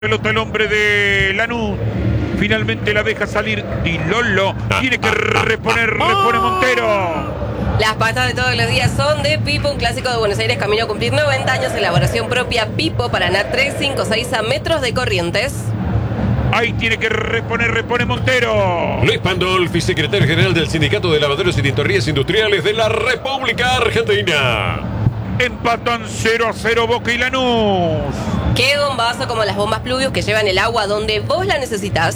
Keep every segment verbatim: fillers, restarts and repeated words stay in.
Pelota el hombre de Lanús. Finalmente la deja salir Di Lollo. Tiene que reponer, repone Montero. Las patas de todos los días son de Pipo, un clásico de Buenos Aires, camino a cumplir noventa años, elaboración propia Pipo, Paraná tres cinco seis a metros de Corrientes. Ahí tiene que reponer, repone Montero. Luis Pandolfi, secretario general del Sindicato de Lavaderos y Tintorerías Industriales de la República Argentina. Empatan cero a cero Boca y Lanús. Qué bombazo como las bombas Pluvius que llevan el agua donde vos la necesitas.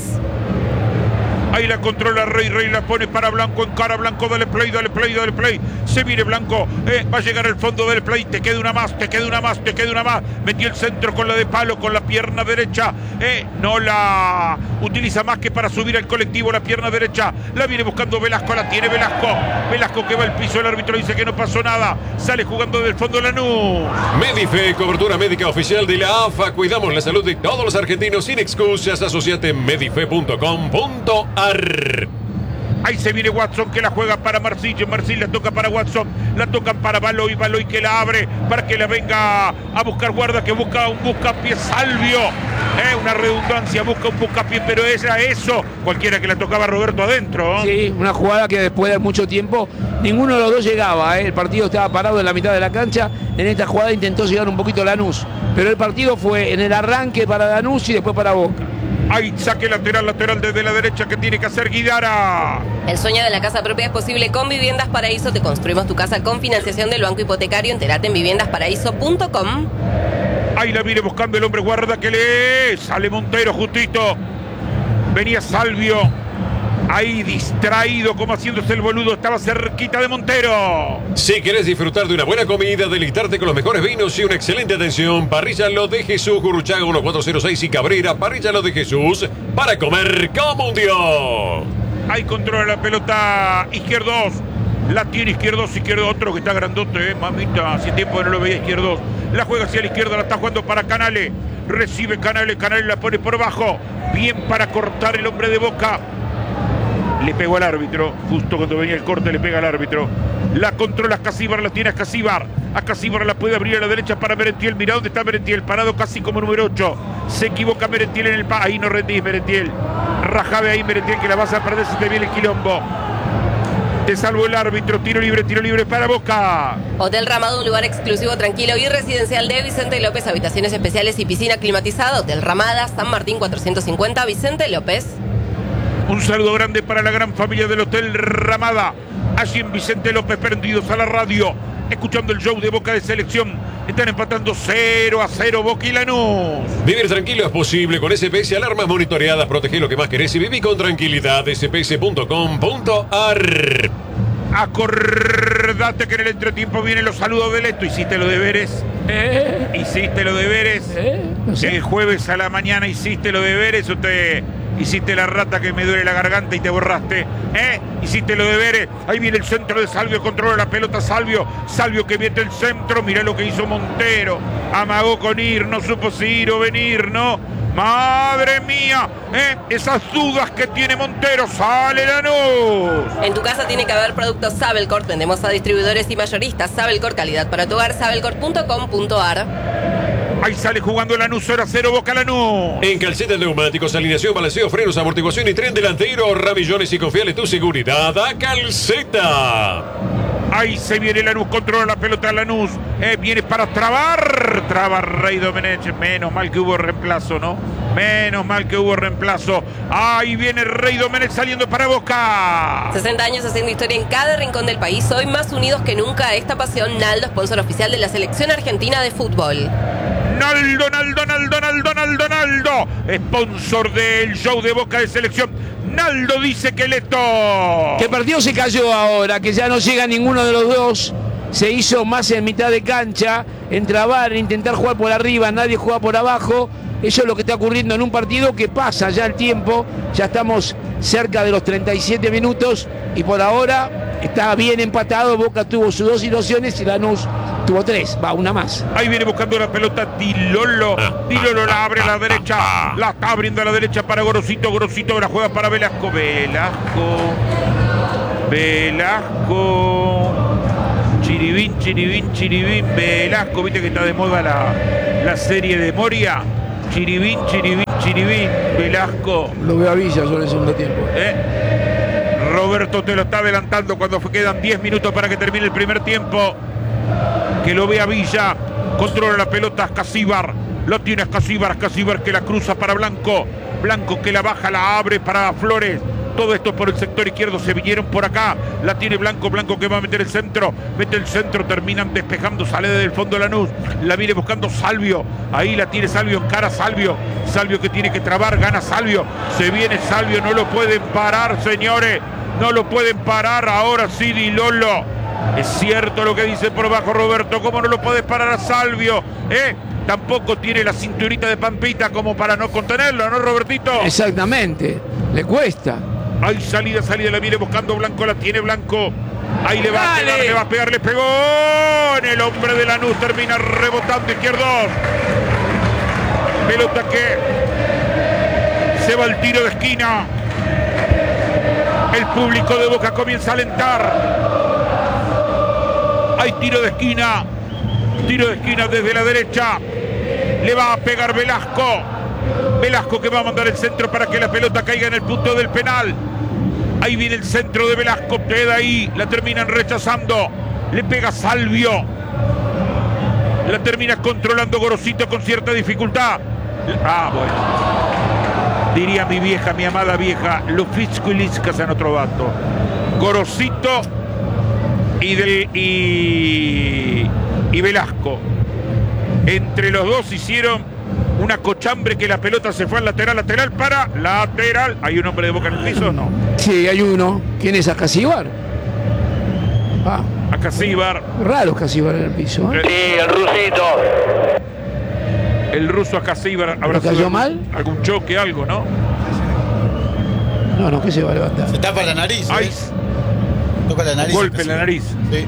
Ahí la controla Rey, Rey la pone para Blanco, en cara Blanco, dale play, dale play, dale play. Se viene Blanco, eh, va a llegar al fondo del play, te queda una más, te queda una más, te queda una más. Metió el centro con la de palo, con la pierna derecha, eh, no la utiliza más que para subir al colectivo la pierna derecha. La viene buscando Velasco, la tiene Velasco. Velasco que va al piso, el árbitro dice que no pasó nada. Sale jugando del fondo Lanús. Medife, cobertura médica oficial de la A F A. Cuidamos la salud de todos los argentinos sin excusas. Asociate en medife punto com punto a r. Ahí se viene Watson que la juega para Marcillo. Marcillo la toca para Watson. La tocan para Baloy. Baloy que la abre para que la venga a buscar guarda. Que busca un buscapié Salvio. Eh, una redundancia. Busca un buscapié. Pero era eso. Cualquiera que la tocaba Roberto adentro. Sí, una jugada que después de mucho tiempo ninguno de los dos llegaba. ¿eh? El partido estaba parado en la mitad de la cancha. En esta jugada intentó llegar un poquito Lanús. Pero el partido fue en el arranque para Lanús y después para Boca. Ahí saque lateral, lateral desde la derecha que tiene que hacer Guidara. El sueño de la casa propia es posible con Viviendas Paraíso. Te construimos tu casa con financiación del Banco Hipotecario. Entérate en viviendas paraíso punto com. Ahí la viene buscando el hombre guarda que le sale Montero justito. Venía Salvio. Ahí distraído como haciéndose el boludo. Estaba cerquita de Montero. Si querés disfrutar de una buena comida, deleitarte con los mejores vinos y una excelente atención, Parrilla Lo de Jesús, Gurruchaga uno cuatro cero seis y Cabrera. Parrilla Lo de Jesús, para comer como un dios. Ahí controla la pelota Izquierdos. La tiene Izquierdos, Izquierdo otro que está grandote, eh, mamita. Hace tiempo que no lo veía Izquierdos. La juega hacia la izquierda, la está jugando para Canales. Recibe Canales, Canales la pone por bajo. Bien para cortar el hombre de Boca. Le pegó al árbitro, justo cuando venía el corte le pega al árbitro. La controla Casíbar, la tiene a Casíbar. A Casíbar la puede abrir a la derecha para Merentiel. Mirá dónde está Merentiel, parado casi como número ocho. Se equivoca Merentiel en el pa. Ahí no rendís Merentiel. Rajave ahí Merentiel que la vas a perder si te viene el quilombo. Te salvó el árbitro, tiro libre, tiro libre para Boca. Hotel Ramada, un lugar exclusivo, tranquilo y residencial de Vicente López. Habitaciones especiales y piscina climatizada. Hotel Ramada, San Martín cuatrocientos cincuenta, Vicente López. Un saludo grande para la gran familia del Hotel Ramada. Allí en Vicente López, prendidos a la radio, escuchando el show de Boca de Selección. Están empatando cero a cero Boca y Lanús. Vivir tranquilo es posible con S P S, alarmas monitoreadas. Protege lo que más querés y viví con tranquilidad. S P S punto com punto a r. Acordate que en el entretiempo vienen los saludos del esto. ¿Hiciste los deberes? ¿Eh? ¿Hiciste los deberes? ¿Eh? No sé. El jueves a la mañana hiciste los deberes o te hiciste la rata que me duele la garganta y te borraste. ¿Eh? Hiciste los deberes. Ahí viene el centro de Salvio, controla la pelota Salvio. Salvio que viene el centro. Mirá lo que hizo Montero. Amagó con ir, no supo si ir o venir, ¿no? ¡Madre mía! ¿Eh? Esas dudas que tiene Montero. ¡Sale Lanús! En tu casa tiene que haber productos Sabelcort. Vendemos a distribuidores y mayoristas. Sabelcort, calidad para tu hogar. sabelcort punto com punto a r. Ahí sale jugando Lanús, cero a cero Boca Lanús. En calcetas neumáticos, alineación, balanceo, frenos, amortiguación y tren delantero, ramillones y confiale tu seguridad a Calceta. Ahí se viene Lanús, controla la pelota Lanús. Eh, viene para trabar. Traba Rey Domenech. Menos mal que hubo reemplazo, ¿no? Menos mal que hubo reemplazo. Ahí viene Rey Domenech saliendo para Boca. sesenta años haciendo historia en cada rincón del país. Hoy más unidos que nunca. Esta pasión, Naldo, sponsor oficial de la Selección Argentina de Fútbol. Naldo, Naldo, Naldo, Naldo, Naldo, Naldo. Sponsor del show de Boca de Selección. Naldo dice que Leto. Que el partido se cayó ahora, que ya no llega ninguno de los dos. Se hizo más en mitad de cancha, en trabar, en intentar jugar por arriba, nadie juega por abajo. Eso es lo que está ocurriendo en un partido que pasa ya el tiempo. Ya estamos cerca de los treinta y siete minutos y por ahora está bien empatado. Boca tuvo sus dos situaciones y Lanús tuvo tres, va una más. Ahí viene buscando la pelota Di Lollo. Di Lollo la abre a la derecha. La está abriendo a la derecha para Gorosito. Gorosito la juega para Velasco. Velasco. Velasco. Chiribín, chiribín, chiribín. Velasco. Viste que está de moda la, la serie de Moria. Chiribín, chiribín, chiribín. Velasco. Lo veo a Villa yo en el segundo tiempo. ¿Eh? Roberto te lo está adelantando cuando quedan diez minutos para que termine el primer tiempo. Que lo vea Villa. Controla la pelota Escasíbar. Lo tiene Escasíbar. Escasíbar que la cruza para Blanco. Blanco que la baja, la abre para Flores. Todo esto por el sector izquierdo, se vinieron por acá. La tiene Blanco, Blanco que va a meter el centro. Mete el centro, terminan despejando, sale del fondo Lanús. La viene buscando Salvio. Ahí la tiene Salvio, encara Salvio. Salvio que tiene que trabar, gana Salvio. Se viene Salvio, no lo pueden parar, señores. No lo pueden parar. Ahora sí, Di Lolo. Es cierto lo que dice por abajo Roberto. ¿Cómo no lo podés parar a Salvio? ¿Eh? Tampoco tiene la cinturita de Pampita como para no contenerlo, ¿no, Robertito? Exactamente, le cuesta. Hay salida, salida, la viene buscando Blanco, la tiene Blanco. Ahí le va a pegar, le va a pegar, le pegó. En el hombre de Lanús termina rebotando izquierdo. Pelota que se va al tiro de esquina. El público de Boca comienza a alentar. Hay tiro de esquina. Tiro de esquina desde la derecha. Le va a pegar Velasco. Velasco que va a mandar el centro para que la pelota caiga en el punto del penal. Ahí viene el centro de Velasco. Queda ahí. La terminan rechazando. Le pega Salvio. La termina controlando Gorosito con cierta dificultad. Ah, bueno. Diría mi vieja, mi amada vieja, lo fisco y liscas en otro vato. Gorosito y, del, y, y Velasco. Entre los dos hicieron una cochambre que la pelota se fue al lateral, lateral para lateral. ¿Hay un hombre de Boca en el piso o no? Sí, hay uno. ¿Quién es Escasíbar? Ah. Escasíbar. Raro Escasíbar en el piso. ¿eh? Sí, el rusito. El ruso Escasíbar. ¿Habrá cayó sido mal? Algún choque, algo, ¿no? No, no, que se va a levantar. Se tapa la nariz. Hay ¿eh? Toca la nariz. golpe en la nariz. Sí.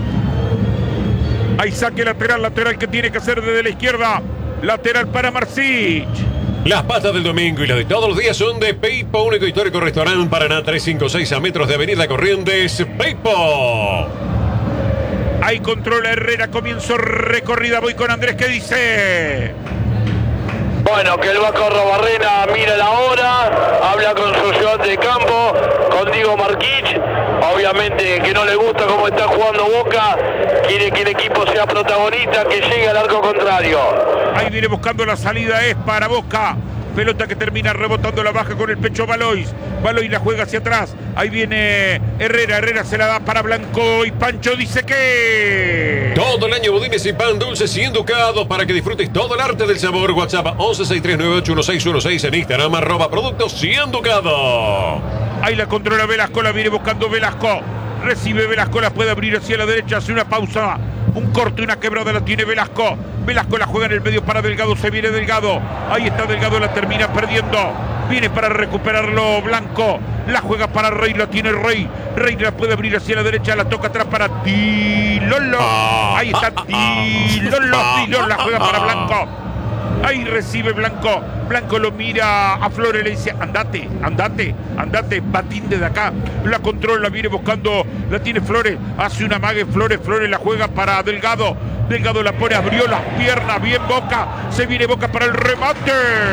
Hay saque lateral, lateral que tiene que hacer desde la izquierda. Lateral para Marcich. Las pastas del domingo y las de todos los días son de Peipo, único histórico restaurante Paraná trescientos cincuenta y seis a metros de Avenida Corrientes. Peipo. Ahí controla Herrera, comienzo recorrida. Voy con Andrés, ¿qué dice? Bueno, que el Vasco Robarrena mira la hora, habla con su ayudante de campo, con Diego Marquich. Obviamente que no le gusta cómo está jugando Boca, quiere que el equipo sea protagonista, que llegue al arco contrario. Ahí viene buscando la salida, es para Boca. Pelota que termina rebotando la baja con el pecho Balois. Balois la juega hacia atrás. Ahí viene Herrera. Herrera se la da para Blanco. Y Pancho dice que... Todo el año budines y pan dulces y enducados para que disfrutes todo el arte del sabor. WhatsApp once sesenta y tres noventa y ocho dieciséis dieciséis. En Instagram arroba productos y enducado. Ahí la controla Velasco. La viene buscando Velasco. Recibe Velasco. La puede abrir hacia la derecha. Hace una pausa. Un corte, una quebrada la tiene Velasco. Velasco la juega en el medio para Delgado. Se viene Delgado. Ahí está Delgado. La termina perdiendo. Viene para recuperarlo Blanco. La juega para Rey. La tiene Rey. Rey la puede abrir hacia la derecha. La toca atrás para Di Lolo. Ahí está Di Lolo. Di Lolo la juega para Blanco. Ahí recibe Blanco. Blanco lo mira a Flores. Le dice, andate, andate, andate. Batín desde acá. La controla, viene buscando. La tiene Flores. Hace una mague Flores. Flores la juega para Delgado. Delgado la pone, abrió las piernas. Bien Boca. Se viene Boca para el remate.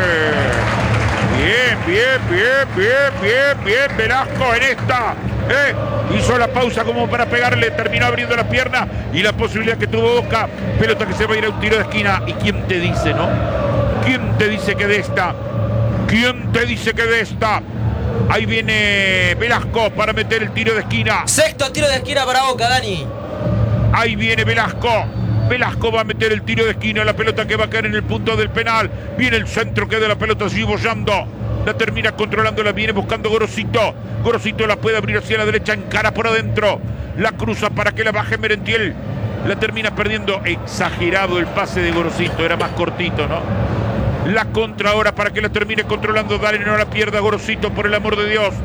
Bien, bien, bien, bien, bien, bien. Velasco en esta. ¿Eh? Hizo la pausa como para pegarle. Terminó abriendo las piernas. Y la posibilidad que tuvo Boca. Pelota que se va a ir a un tiro de esquina. ¿Y quién te dice, no? ¿Quién te dice que de esta? ¿Quién te dice que de esta? Ahí viene Velasco para meter el tiro de esquina. Sexto tiro de esquina para Boca, Dani. Ahí viene Velasco. Velasco va a meter el tiro de esquina. La pelota que va a caer en el punto del penal. Viene el centro, queda la pelota así bollando. La termina controlando, la viene buscando Gorosito. Gorosito la puede abrir hacia la derecha, encara por adentro. La cruza para que la baje Merentiel. La termina perdiendo. Exagerado el pase de Gorosito, era más cortito, ¿no? La contra ahora para que la termine controlando. Dale, no la pierda Gorosito, por el amor de Dios.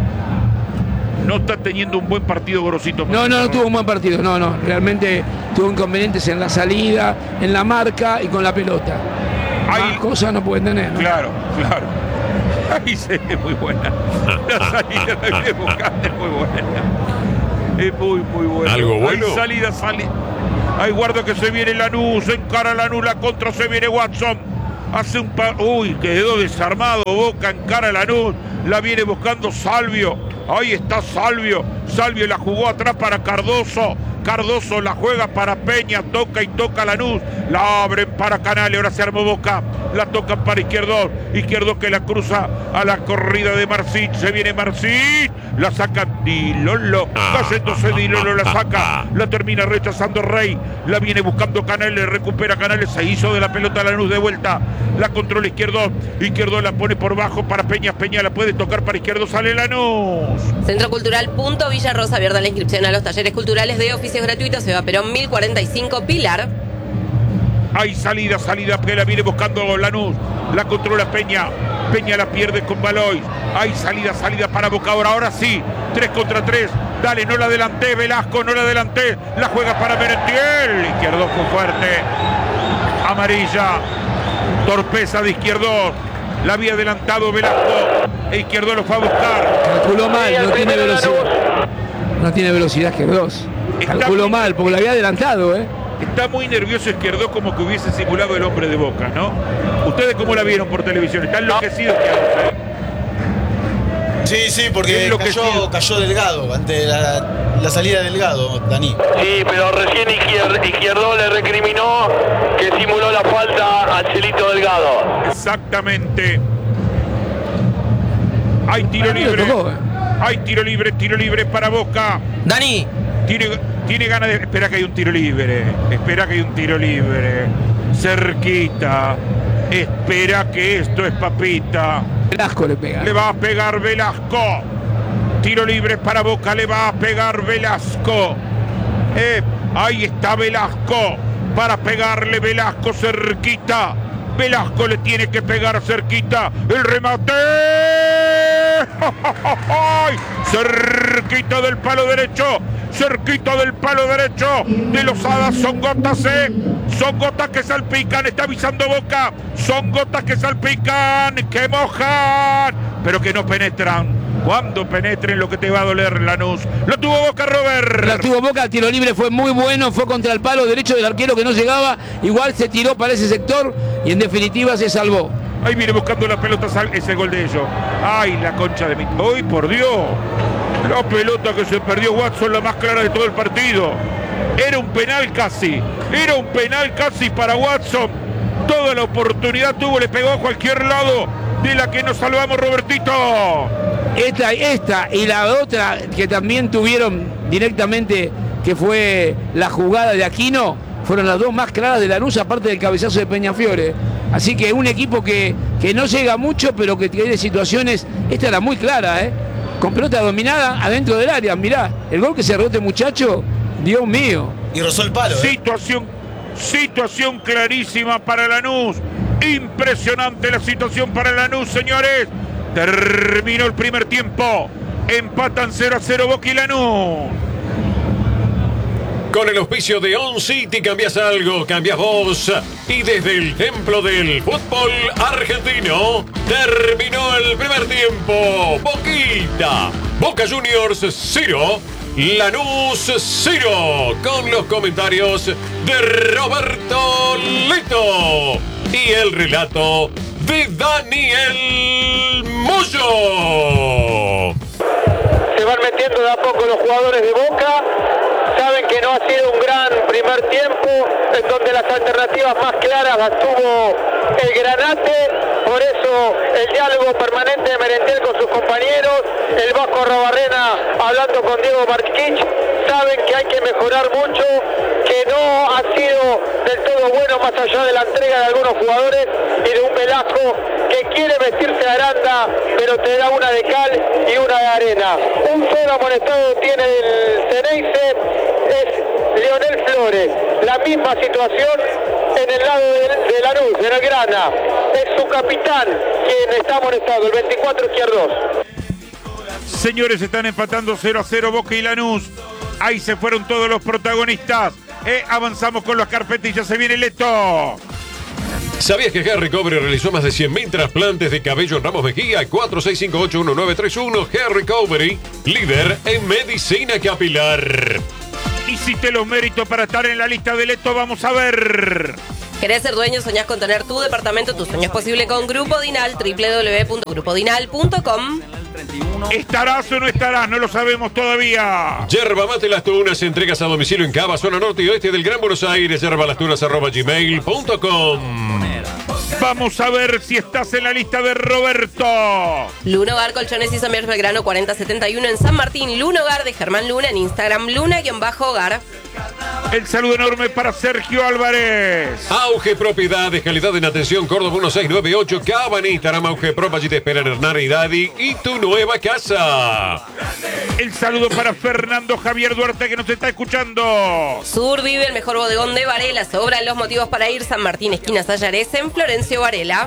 No está teniendo un buen partido Gorosito. No, no, no tuvo un buen partido. No, no. Realmente tuvo inconvenientes en la salida, en la marca y con la pelota. Hay Más cosas no pueden tener, ¿no? Claro, claro. Ahí se ve muy buena. La salida de Boca es muy buena. Es muy, muy buena. ¿Algo bueno? Hay salida, salida. Hay guarda que se viene Lanús. Encara Lanús, la contra se viene Watson. Hace un par... Uy, quedó desarmado Boca, encara a Lanús. La viene buscando Salvio. Ahí está Salvio. Salvio la jugó atrás para Cardoso. Cardoso la juega para Peña. Toca y toca Lanús. La abren para Canales. Ahora se armó Boca. La tocan para Izquierdo. Izquierdo que la cruza a la corrida de Marcich. Se viene Marcich. La saca Di Lolo. Cayéndose Di Lolo la saca. La termina rechazando Rey. La viene buscando Canales. Recupera Canales. Se hizo de la pelota Lanús de vuelta. La controla Izquierdo. Izquierdo la pone por bajo para Peña. Peña la puede tocar para Izquierdo. Sale Lanús. Centro Cultural Punto Villa Rosa. Abierta la inscripción a los talleres culturales de oficios gratuitos. Eva Perón mil cuarenta y cinco Pilar. Hay salida, salida que la viene buscando Lanús. La controla Peña. Peña la pierde con Baloy. Hay salida, salida para Boca ahora. Ahora sí. tres contra tres. Dale, no la adelanté, Velasco, no la adelanté. La juega para Merentiel. Izquierdo fue fuerte. Amarilla. Torpeza de Izquierdo. La había adelantado Velasco. E Izquierdo lo fue a buscar. Calculó mal, no tiene velocidad. No tiene velocidad Izquierdo. Calculó mal, porque la había adelantado, ¿eh? Está muy nervioso Izquierdo, como que hubiese simulado el hombre de Boca, ¿no? ¿Ustedes cómo la vieron por televisión? Está enloquecido Izquierdo, ¿eh? Sí, sí, porque cayó, cayó Delgado ante la, la salida de Delgado, Dani. Sí, pero recién Izquierdo, Izquierdo le recriminó que simuló la falta a Celito Delgado. Exactamente. Hay tiro libre. Tocó, ¿eh? Hay tiro libre, tiro libre para Boca. Dani. Tiene, tiene ganas de... Espera que hay un tiro libre. Espera que hay un tiro libre. Cerquita. Espera que esto es papita. Velasco le pega. Le va a pegar Velasco. Tiro libre para Boca. Le va a pegar Velasco. Eh, ahí está Velasco. Para pegarle Velasco cerquita. Velasco le tiene que pegar cerquita. El remate. ¡Ay! Cerquita del palo derecho. Cerquita del palo derecho de Lozada. Son gotas, ¿eh? Son gotas que salpican. Está avisando Boca. Son gotas que salpican, que mojan, pero que no penetran. Cuando penetren lo que te va a doler, Lanús. Lo tuvo Boca, Robert. La tuvo Boca, el tiro libre fue muy bueno, fue contra el palo derecho del arquero que no llegaba. Igual se tiró para ese sector y en definitiva se salvó. Ahí viene buscando la pelota, ese gol de ellos. Ay, la concha de mi... ¡Ay, por Dios! La pelota que se perdió Watson, la más clara de todo el partido. Era un penal casi. Era un penal casi para Watson. Toda la oportunidad tuvo, le pegó a cualquier lado. De la que nos salvamos, Robertito. Esta, esta y la otra que también tuvieron directamente, que fue la jugada de Aquino, fueron las dos más claras de Lanús, aparte del cabezazo de Peñafiore. Así que un equipo que, que no llega mucho, pero que tiene situaciones. Esta era muy clara, ¿eh? Con pelota dominada adentro del área. Mirá, el gol que se cerró este muchacho, Dios mío. Y rozó el palo. ¿eh? Situación, situación clarísima para Lanús. Impresionante la situación para Lanús, señores. Terminó el primer tiempo. Empatan cero a cero Boca y Lanús. Con el auspicio de On City cambias algo, cambias vos. Y desde el templo del fútbol argentino terminó el primer tiempo. Boquita, Boca Juniors cero, Lanús cero. Con los comentarios de Roberto Leto y el relato de Daniel Moyo. Se van metiendo de a poco los jugadores de Boca. Saben que no ha sido un gran primer tiempo, en donde las alternativas más claras las tuvo el Granate. Por eso el diálogo permanente de Merentiel con sus compañeros, el Vasco Arrobarrena hablando con Diego Marquich. Saben que hay que mejorar mucho, que no ha sido del todo bueno más allá de la entrega de algunos jugadores y de un Velasco que quiere vestirse de Aranda, pero te da una de cal y una de arena. Un solo amonestado tiene el Ceneice, es Leonel Flores. La misma situación en el lado de, de Lanús, de Belgrana. Es su capitán quien está amonestado, el veinticuatro Izquierdos. Señores, están empatando cero a cero Boca y Lanús. Ahí se fueron todos los protagonistas. Eh, avanzamos con las carpetillas, se viene Leto. ¿Sabías que Hair Recovery realizó más de cien mil trasplantes de cabello en Ramos Mejía? cuatro seis cinco ocho uno nueve tres uno. Hair Recovery, líder en medicina capilar. Hiciste los méritos para estar en la lista de Leto, vamos a ver. ¿Querés ser dueño? ¿Soñás con tener tu departamento? Tu sueño es posible con Grupo Dinal, doble u doble u doble u punto grupo dinal punto com. ¿Estarás o no estarás? No lo sabemos todavía. Yerba Mate Las Tunas, entregas a domicilio en Cava, zona norte y oeste del Gran Buenos Aires. yerba las tunas arroba gmail punto com. Vamos a ver si estás en la lista de Roberto. Luna Hogar, Colchones y Somiers Belgrano cuarenta setenta y uno en San Martín. Luna Hogar de Germán Luna en Instagram, Luna-Hogar. El saludo enorme para Sergio Álvarez. Auge Propiedades, calidad en atención, Córdoba uno seis nueve ocho, Cava en Instagram, Auge Prop, allí te esperan Hernán y Daddy y tu nueva casa. El saludo para Fernando Javier Duarte que nos está escuchando. Sur vive el mejor bodegón de Varela. Sobran los motivos para ir. San Martín, esquina Sayares, en Florencio Varela.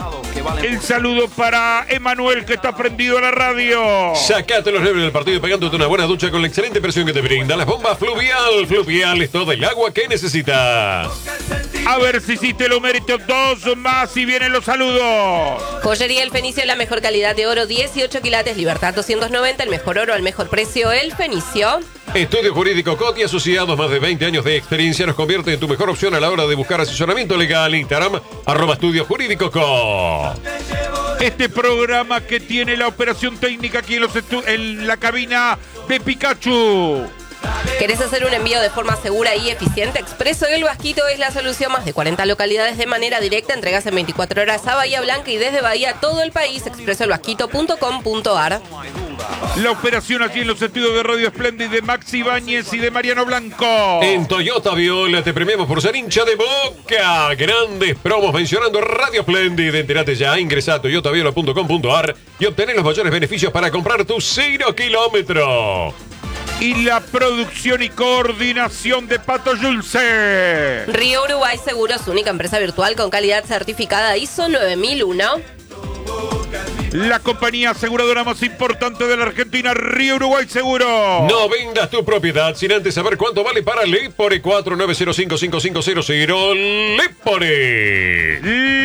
El saludo para Emanuel que está prendido a la radio. Sacate los nervios del partido pegándote una buena ducha con la excelente presión que te brinda las bombas Fluvial. Fluvial es todo el agua que necesitas. A ver si hiciste los méritos, dos más y vienen los saludos. Joyería El Fenicio, la mejor calidad de oro, dieciocho quilates, Libertad doscientos noventa, el mejor oro al mejor precio, El Fenicio. Estudio Jurídico Coti, asociados, más de veinte años de experiencia, nos convierte en tu mejor opción a la hora de buscar asesoramiento legal. Instagram, arroba Estudio Jurídico Co. Este programa que tiene la operación técnica aquí en, los en la cabina de Pikachu. ¿Querés hacer un envío de forma segura y eficiente? Expreso El Vasquito es la solución. Más de cuarenta localidades de manera directa. Entregas en veinticuatro horas a Bahía Blanca y desde Bahía a todo el país. expreso el vasquito punto com punto ar. La operación aquí en los estudios de Radio Splendid de Maxi Báñez y de Mariano Blanco. En Toyota Viola te premiamos por ser hincha de Boca. Grandes promos mencionando Radio Splendid. Entérate ya, ingresa a toyota viola punto com punto ar y obtener los mayores beneficios para comprar tu cero kilómetro. Y la producción y coordinación de Pato Yulce. Río Uruguay Seguros, única empresa virtual con calidad certificada I S O nueve mil uno. La compañía aseguradora más importante de la Argentina, Río Uruguay Seguro. No vendas tu propiedad sin antes saber cuánto vale para Lepore. Cuatro nueve cero cinco cinco cinco cero cero. Lepore.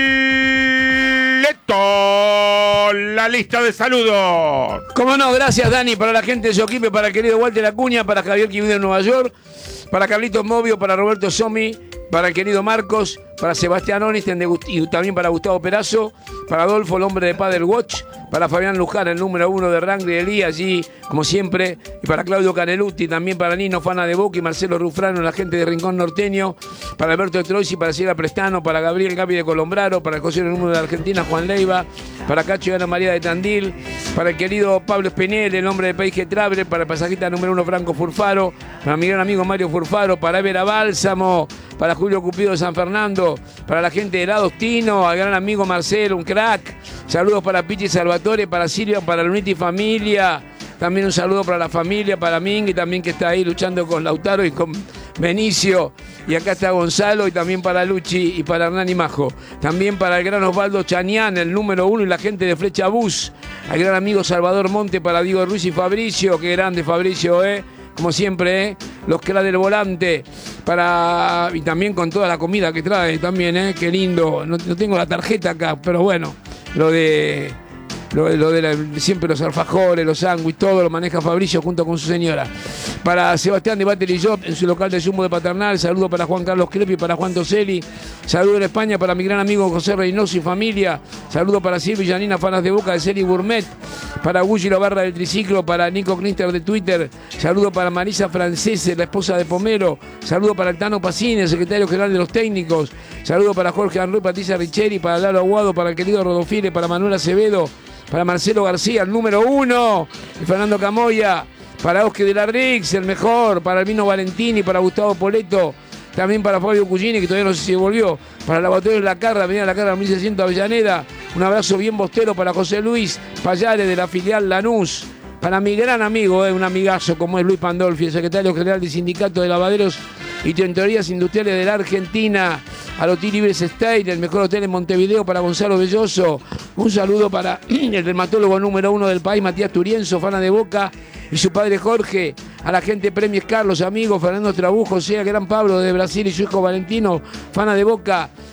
Leto, la lista de saludos. Como no, gracias Dani, para la gente de Yoquipe, para el querido Walter Acuña, para Javier que vive en Nueva York, para Carlitos Movio, para Roberto Somi, para el querido Marcos, para Sebastián Onisten y también para Gustavo Perazo, para Adolfo, el hombre de Padel Watch, para Fabián Luján, el número uno de Rangri Elí, allí, como siempre, y para Claudio Canelutti, también para Nino Fana de Boca y Marcelo Rufrano, la gente de Rincón Norteño, para Alberto Troisi, para Sierra Prestano, para Gabriel Gabi de Colombraro, para el cosero número de Argentina, Juan Leiva, para Cacho y Ana María de Tandil, para el querido Pablo Espinel, el hombre de País que Travel, para el pasajista número uno Franco Furfaro, para mi gran amigo Mario Furfaro, para Evera Bálsamo, para Julio Cupido de San Fernando, para la gente de Helados Tino, al gran amigo Marcelo, un crack. Saludos para Pichi Salvatore, para Silvia, para la Unity Familia. También un saludo para la familia, para Mingui, también que está ahí luchando con Lautaro y con Benicio. Y acá está Gonzalo y también para Luchi y para Hernán y Majo. También para el gran Osvaldo Chanián, el número uno y la gente de Flecha Bus. Al gran amigo Salvador Monte, para Diego Ruiz y Fabricio. Qué grande Fabricio, eh. Como siempre, ¿eh? Los cracks del volante. Para... Y también con toda la comida que trae también, ¿eh? Qué lindo. No, no tengo la tarjeta acá, pero bueno. Lo de... Lo, lo de la, siempre los alfajores, los sándwiches, todo lo maneja Fabricio junto con su señora. Para Sebastián de Battery Shop en su local de zumo de Paternal, saludo para Juan Carlos Crepi, para Juan Toselli, saludo en España para mi gran amigo José Reynoso y familia, saludo para Silvia y Janina, fanas de Boca de Celi Gourmet, para Gugilo Barra del Triciclo, para Nico Knister de Twitter, saludo para Marisa Francese, la esposa de Pomero, saludo para el Tano Pacini, el secretario general de los técnicos, saludo para Jorge Henry, Patricia Richeri, para Lalo Aguado, para el querido Rodofile, para Manuel Acevedo, para Marcelo García, el número uno, y Fernando Camoya, para Oscar de la Rix, el mejor, para Albino Valentini, para Gustavo Poleto, también para Fabio Cugini, que todavía no sé si volvió, para el Laboratorio de la Carra, Avenida La Carra mil seiscientos Avellaneda, un abrazo bien bostero para José Luis Payares de la filial Lanús, para mi gran amigo, eh, un amigazo como es Luis Pandolfi, el secretario general del Sindicato de Lavaderos y Tintorerías Industriales de la Argentina, al Hotel Libres State, el mejor hotel en Montevideo, para Gonzalo Belloso. Un saludo para el dermatólogo número uno del país, Matías Turienzo, fana de Boca, y su padre Jorge, a la gente Premies Carlos, amigos, Fernando Trabujo, sea el gran Pablo de Brasil y su hijo Valentino, fana de Boca,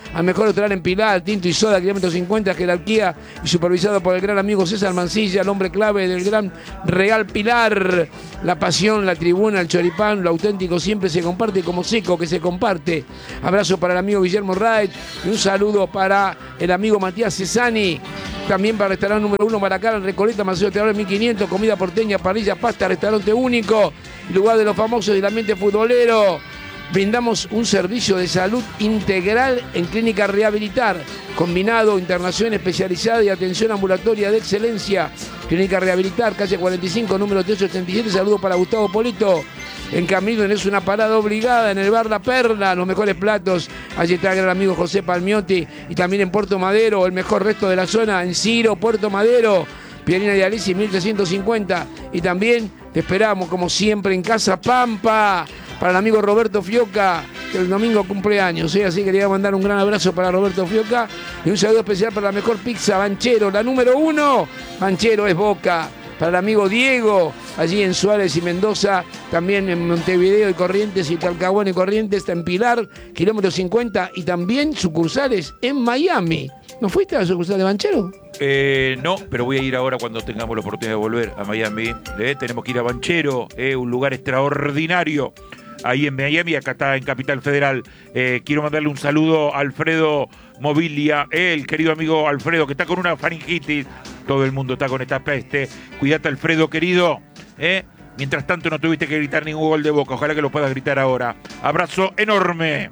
al mejor restaurante en Pilar, Tinto y Soda, kilómetro cincuenta, jerarquía y supervisado por el gran amigo César Mancilla, el hombre clave del gran Real Pilar. La pasión, la tribuna, el choripán, lo auténtico siempre se comparte como seco que se comparte. Abrazo para el amigo Guillermo Wright y un saludo para el amigo Matías Cesani. También para el restaurante número uno Maracal, Recoleta, Maceo Teador mil quinientos, comida porteña, parrilla, pasta, restaurante único, lugar de los famosos del ambiente futbolero. Brindamos un servicio de salud integral en Clínica Rehabilitar, combinado, internación especializada y atención ambulatoria de excelencia. Clínica Rehabilitar, calle cuarenta y cinco, número trescientos ochenta y siete. Saludos para Gustavo Polito. En Camilo es una parada obligada en el bar La Perla, los mejores platos. Allí está el gran amigo José Palmiotti. Y también en Puerto Madero, el mejor resto de la zona, en Ciro, Puerto Madero. Pierina de Alicia, mil trescientos cincuenta. Y también te esperamos, como siempre, en Casa Pampa, para el amigo Roberto Fioca, que el domingo cumpleaños, ¿eh? Así que quería mandar un gran abrazo para Roberto Fioca y un saludo especial para la mejor pizza, Banchero, la número uno. Banchero es Boca. Para el amigo Diego, allí en Suárez y Mendoza, también en Montevideo y Corrientes y Talcahuano y Corrientes, está en Pilar, kilómetro cincuenta, y también sucursales en Miami. ¿No fuiste a la sucursal de Banchero? Eh, no, pero voy a ir ahora cuando tengamos la oportunidad de volver a Miami. Eh, tenemos que ir a Banchero, eh, un lugar extraordinario ahí en Miami, acá está en Capital Federal. Eh, quiero mandarle un saludo a Alfredo Mobilia, eh, el querido amigo Alfredo, que está con una faringitis. Todo el mundo está con esta peste. Cuídate, Alfredo, querido. ¿eh? Mientras tanto, no tuviste que gritar ningún gol de Boca. Ojalá que lo puedas gritar ahora. Abrazo enorme.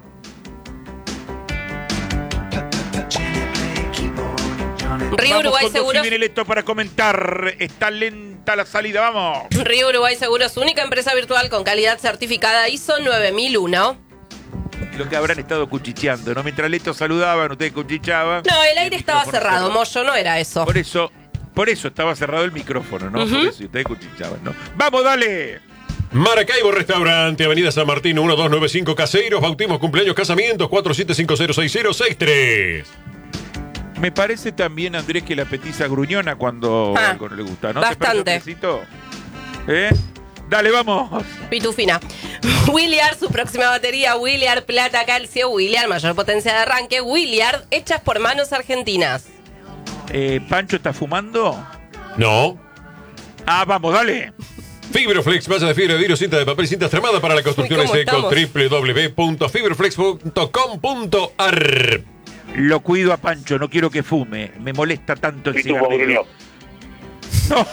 Río Uruguay Seguros. Viene esto para comentar. Está lenta la salida, vamos. Río Uruguay Seguros, única empresa virtual con calidad certificada I S O nueve mil uno. Lo que habrán estado cuchicheando, ¿no? Mientras Leto saludaban, ustedes cuchichaban. No, el aire estaba cerrado, Moyo, no era eso. Por eso, por eso estaba cerrado el micrófono, ¿no? Uh-huh. Por eso ustedes cuchichaban, ¿no? ¡Vamos, dale! Maracaibo Restaurante, Avenida San Martín, uno dos nueve cinco, Caseiros, bautismos, cumpleaños, casamientos, cuatro siete cinco cero seis cero seis tres. Me parece también, Andrés, que la petiza gruñona cuando ah, algo no le gusta, ¿no? Bastante. ¿Eh? Dale, vamos. Pitufina. Williard, su próxima batería, Williard Plata Calcio, Williard mayor potencia de arranque, Williard hechas por manos argentinas. Eh, ¿Pancho está fumando? No. Ah, vamos, dale. Fibroflex, malla de fibra de vidrio, cinta de papel y cinta extremada para la construcción en seco. doble u doble u doble u punto fibroflex punto com punto a r. Lo cuido a Pancho, no quiero que fume. Me molesta tanto el cigarrillo. No.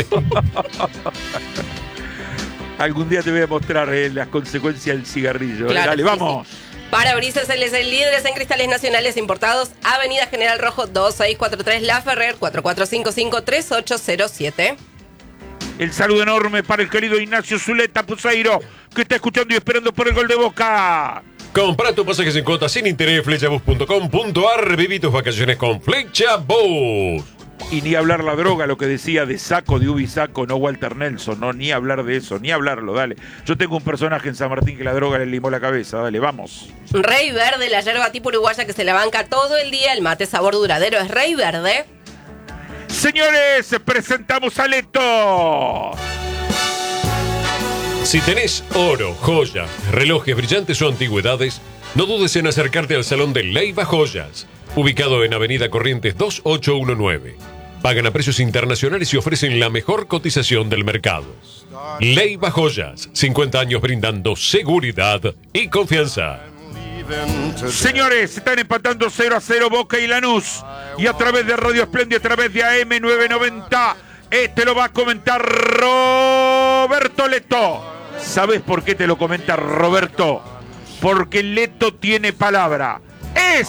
Algún día te voy a mostrar eh, las consecuencias del cigarrillo. Claro, Dale, sí, vamos. Sí. Parabrisas L S, líderes en cristales nacionales importados. Avenida General Rojo dos seis cuatro tres La Ferrer, cuatro cuatro cinco cinco tres ocho cero siete. El saludo enorme para el querido Ignacio Zuleta Puseiro, que está escuchando y esperando por el gol de Boca. Compra tus pasajes en cuotas sin interés, flechabus punto com punto a r. Viví tus vacaciones con Flechabus. Y ni hablar la droga, lo que decía de Saco, de Ubisaco, no Walter Nelson, no, ni hablar de eso, ni hablarlo, dale. Yo tengo un personaje en San Martín que la droga le limó la cabeza, dale, vamos. Rey Verde, la yerba tipo uruguaya que se la banca todo el día, el mate sabor duradero es Rey Verde. Señores, presentamos a Leto. Si tenés oro, joyas, relojes brillantes o antigüedades, no dudes en acercarte al Salón de Leiva Joyas, ubicado en Avenida Corrientes dos ocho uno nueve. Pagan a precios internacionales y ofrecen la mejor cotización del mercado. Leiva Joyas, cincuenta años brindando seguridad y confianza. Señores, están empatando cero a cero Boca y Lanús. Y a través de Radio Espléndida, a través de A M novecientos noventa, este lo va a comentar Roberto Leto. ¿Sabes por qué te lo comenta Roberto? Porque Leto tiene palabra. Es...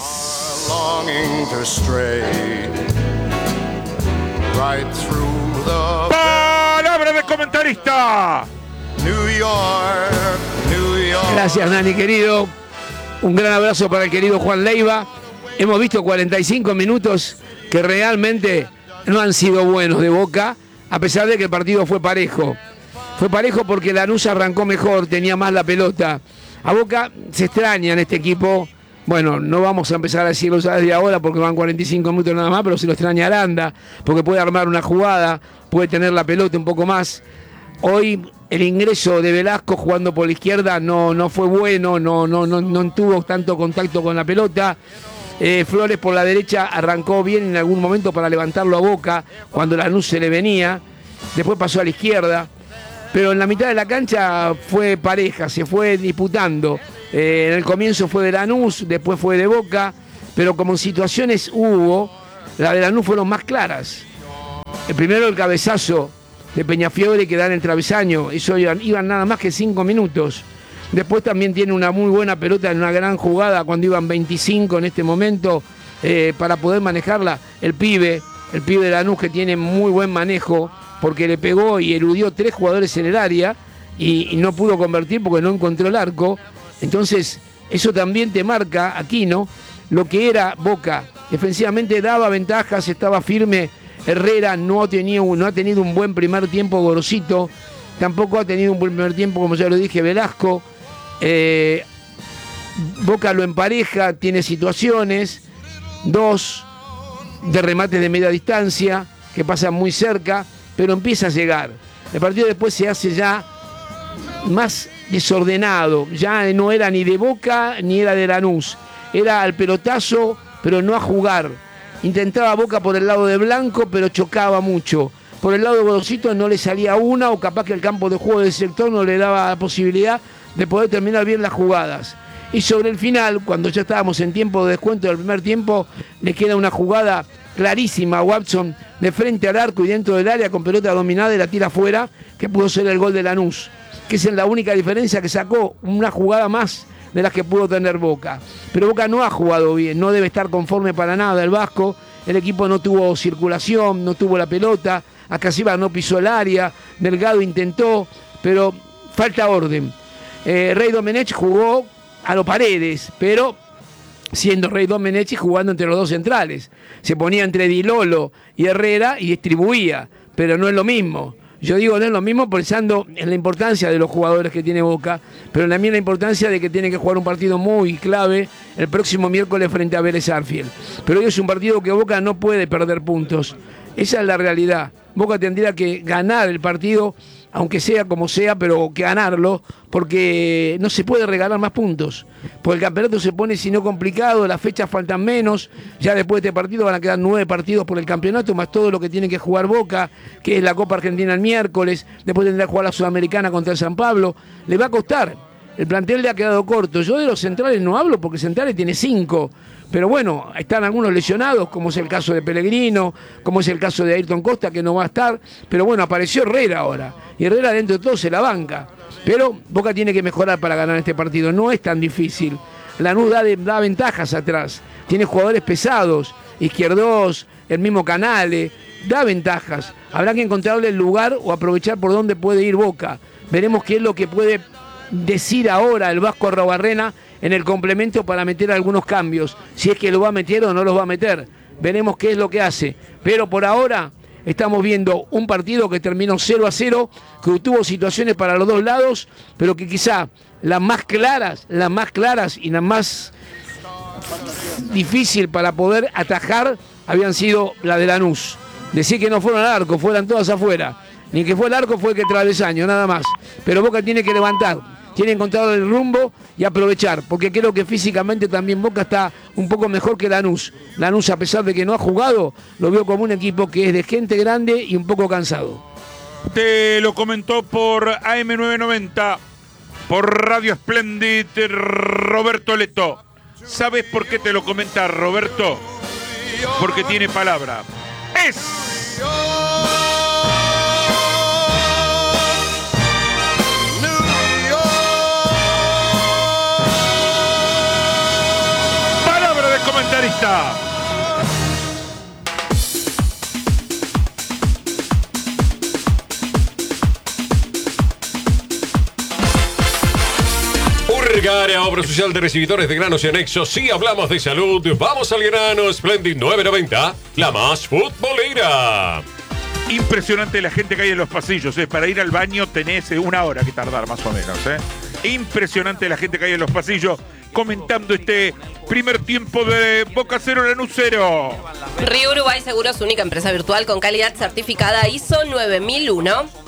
palabra de comentarista. Gracias, Nani, querido. Un gran abrazo para el querido Juan Leiva. Hemos visto cuarenta y cinco minutos que realmente no han sido buenos de Boca, a pesar de que el partido fue parejo. Fue parejo porque Lanús arrancó mejor, tenía más la pelota. A Boca se extraña en este equipo. Bueno, no vamos a empezar a decirlo ya desde ahora porque van cuarenta y cinco minutos nada más, pero se lo extraña Aranda, porque puede armar una jugada, puede tener la pelota un poco más. Hoy el ingreso de Velasco jugando por la izquierda no, no fue bueno, no, no, no, no tuvo tanto contacto con la pelota. Eh, Flores por la derecha arrancó bien en algún momento para levantarlo a Boca cuando Lanús se le venía. Después pasó a la izquierda. Pero en la mitad de la cancha fue pareja, se fue disputando. Eh, en el comienzo fue de Lanús, después fue de Boca. Pero como situaciones hubo, la de Lanús fueron más claras. El primero el cabezazo de Peñafiore que da en el travesaño. Eso iban, iban nada más que cinco minutos. Después también tiene una muy buena pelota en una gran jugada cuando iban veinticinco en este momento eh, para poder manejarla. El pibe, el pibe de Lanús que tiene muy buen manejo porque le pegó y eludió tres jugadores en el área y, y no pudo convertir porque no encontró el arco. Entonces eso también te marca, Aquino, lo que era Boca. Defensivamente daba ventajas, estaba firme. Herrera no ha tenido, no ha tenido un buen primer tiempo Gorosito. Tampoco ha tenido un buen primer tiempo, como ya lo dije, Velasco. Eh, Boca lo empareja, tiene situaciones, dos de remates de media distancia que pasan muy cerca, pero empieza a llegar. El partido después se hace ya más desordenado, ya no era ni de Boca ni era de Lanús, era al pelotazo, pero no a jugar. Intentaba Boca por el lado de Blanco, pero chocaba mucho. Por el lado de Gorosito no le salía una, o capaz que el campo de juego del sector no le daba la posibilidad de poder terminar bien las jugadas. Y sobre el final, cuando ya estábamos en tiempo de descuento del primer tiempo, le queda una jugada clarísima a Watson de frente al arco y dentro del área con pelota dominada y la tira afuera, que pudo ser el gol de Lanús, que es la única diferencia que sacó una jugada más de las que pudo tener Boca. Pero Boca no ha jugado bien, no debe estar conforme para nada el Vasco. El equipo no tuvo circulación, no tuvo la pelota, Acasiba no pisó el área, Delgado intentó, pero falta orden. Eh, Rey Domenech jugó a los Paredes, pero siendo Rey Domenech y jugando entre los dos centrales. Se ponía entre Di Lolo y Herrera y distribuía, pero no es lo mismo. Yo digo no es lo mismo pensando en la importancia de los jugadores que tiene Boca, pero también la importancia de que tiene que jugar un partido muy clave el próximo miércoles frente a Vélez Arfield. Pero hoy es un partido que Boca no puede perder puntos. Esa es la realidad. Boca tendría que ganar el partido, aunque sea como sea, pero que ganarlo, porque no se puede regalar más puntos. Porque el campeonato se pone, si no complicado, las fechas faltan menos, ya después de este partido van a quedar nueve partidos por el campeonato, más todo lo que tiene que jugar Boca, que es la Copa Argentina el miércoles, después tendrá que jugar la Sudamericana contra el San Pablo, le va a costar. El plantel le ha quedado corto. Yo de los centrales no hablo porque Centrales tiene cinco. Pero bueno, están algunos lesionados, como es el caso de Pellegrino, como es el caso de Ayrton Costa, que no va a estar. Pero bueno, apareció Herrera ahora. Y Herrera dentro de todo se la banca. Pero Boca tiene que mejorar para ganar este partido. No es tan difícil. Lanús da, de, da ventajas atrás. Tiene jugadores pesados. Izquierdos, el mismo Canale. Da ventajas. Habrá que encontrarle el lugar o aprovechar por dónde puede ir Boca. Veremos qué es lo que puede decir ahora el Vasco Arrobarrena en el complemento para meter algunos cambios, si es que lo va a meter o no los va a meter. Veremos qué es lo que hace. Pero por ahora estamos viendo un partido que terminó cero a cero, que tuvo situaciones para los dos lados, pero que quizá las más claras, las más claras y las más difícil para poder atajar habían sido las de Lanús. Decir que no fueron al arco, fueran todas afuera. Ni que fue el arco, fue que travesaño, nada más. Pero Boca tiene que levantar, tiene que encontrar el rumbo y aprovechar, porque creo que físicamente también Boca está un poco mejor que Lanús. Lanús, a pesar de que no ha jugado, lo veo como un equipo que es de gente grande y un poco cansado. Te lo comentó por A M novecientos noventa, por Radio Splendid, Roberto Leto. ¿Sabes por qué te lo comenta Roberto? Porque tiene palabra. ¡Es! Comentarista. Urgaria, obra social de recibidores de granos y anexos. Si hablamos de salud, vamos al grano. Splendid novecientos noventa, la más futbolera. Impresionante la gente que hay en los pasillos, ¿eh? Para ir al baño tenés una hora que tardar más o menos, ¿eh? Impresionante la gente que hay en los pasillos comentando este primer tiempo de Boca cero, Lanús cero. Río Uruguay Seguros, única empresa virtual con calidad certificada I S O nueve mil uno.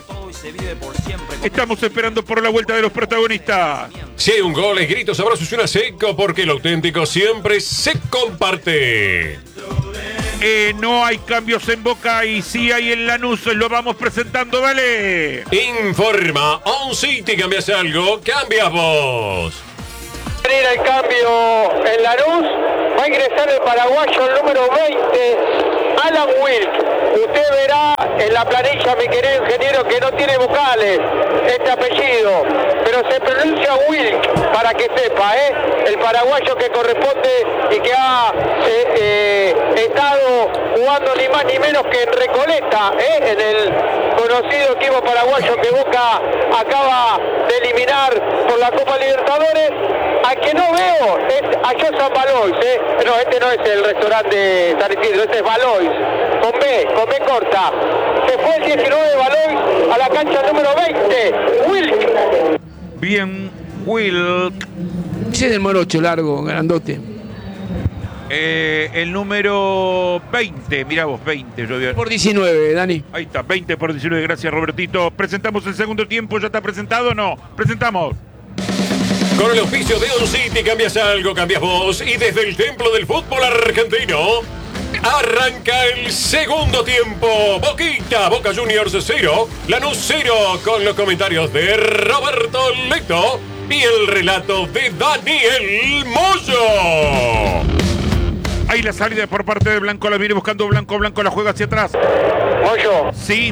Estamos esperando por la vuelta de los protagonistas. Si hay un gol, es gritos, abrazos y una seco, porque lo auténtico siempre se comparte. Eh, no hay cambios en Boca y sí hay en Lanús, lo vamos presentando, dale. Informa, On City, cambias algo, cambias vos. Venir el cambio en Lanús, va a ingresar el paraguayo el número veinte, Alan Wilk. Usted verá en la planilla, mi querido ingeniero, que no tiene vocales este apellido, pero se pronuncia Wilk, para que sepa, ¿eh? El paraguayo que corresponde y que ha eh, eh, estado jugando ni más ni menos que en Recoleta, ¿eh? En el conocido equipo paraguayo que Boca acaba de eliminar por la Copa Libertadores. A que no veo es a Josan Valois, ¿eh? No, este no es el restaurante de San Isidro, este es Valois, con B, con B corta. Se fue el diecinueve de Valois a la cancha número veinte, Wilk. Bien, Wilk. Ese es el morocho largo, grandote. Eh, el número veinte, mirá vos, veinte. Yo... Por diecinueve, Dani. Ahí está, veinte por diecinueve, gracias Robertito. Presentamos el segundo tiempo, ¿ya está presentado o no? Presentamos. Con el auspicio de On City, cambias algo, cambias vos. Y desde el templo del fútbol argentino, arranca el segundo tiempo. Boquita, Boca Juniors cero, Lanús cero, con los comentarios de Roberto Leto y el relato de Daniel Moyo. Ahí la salida por parte de Blanco, la viene buscando Blanco, Blanco la juega hacia atrás. Moyo. Sí.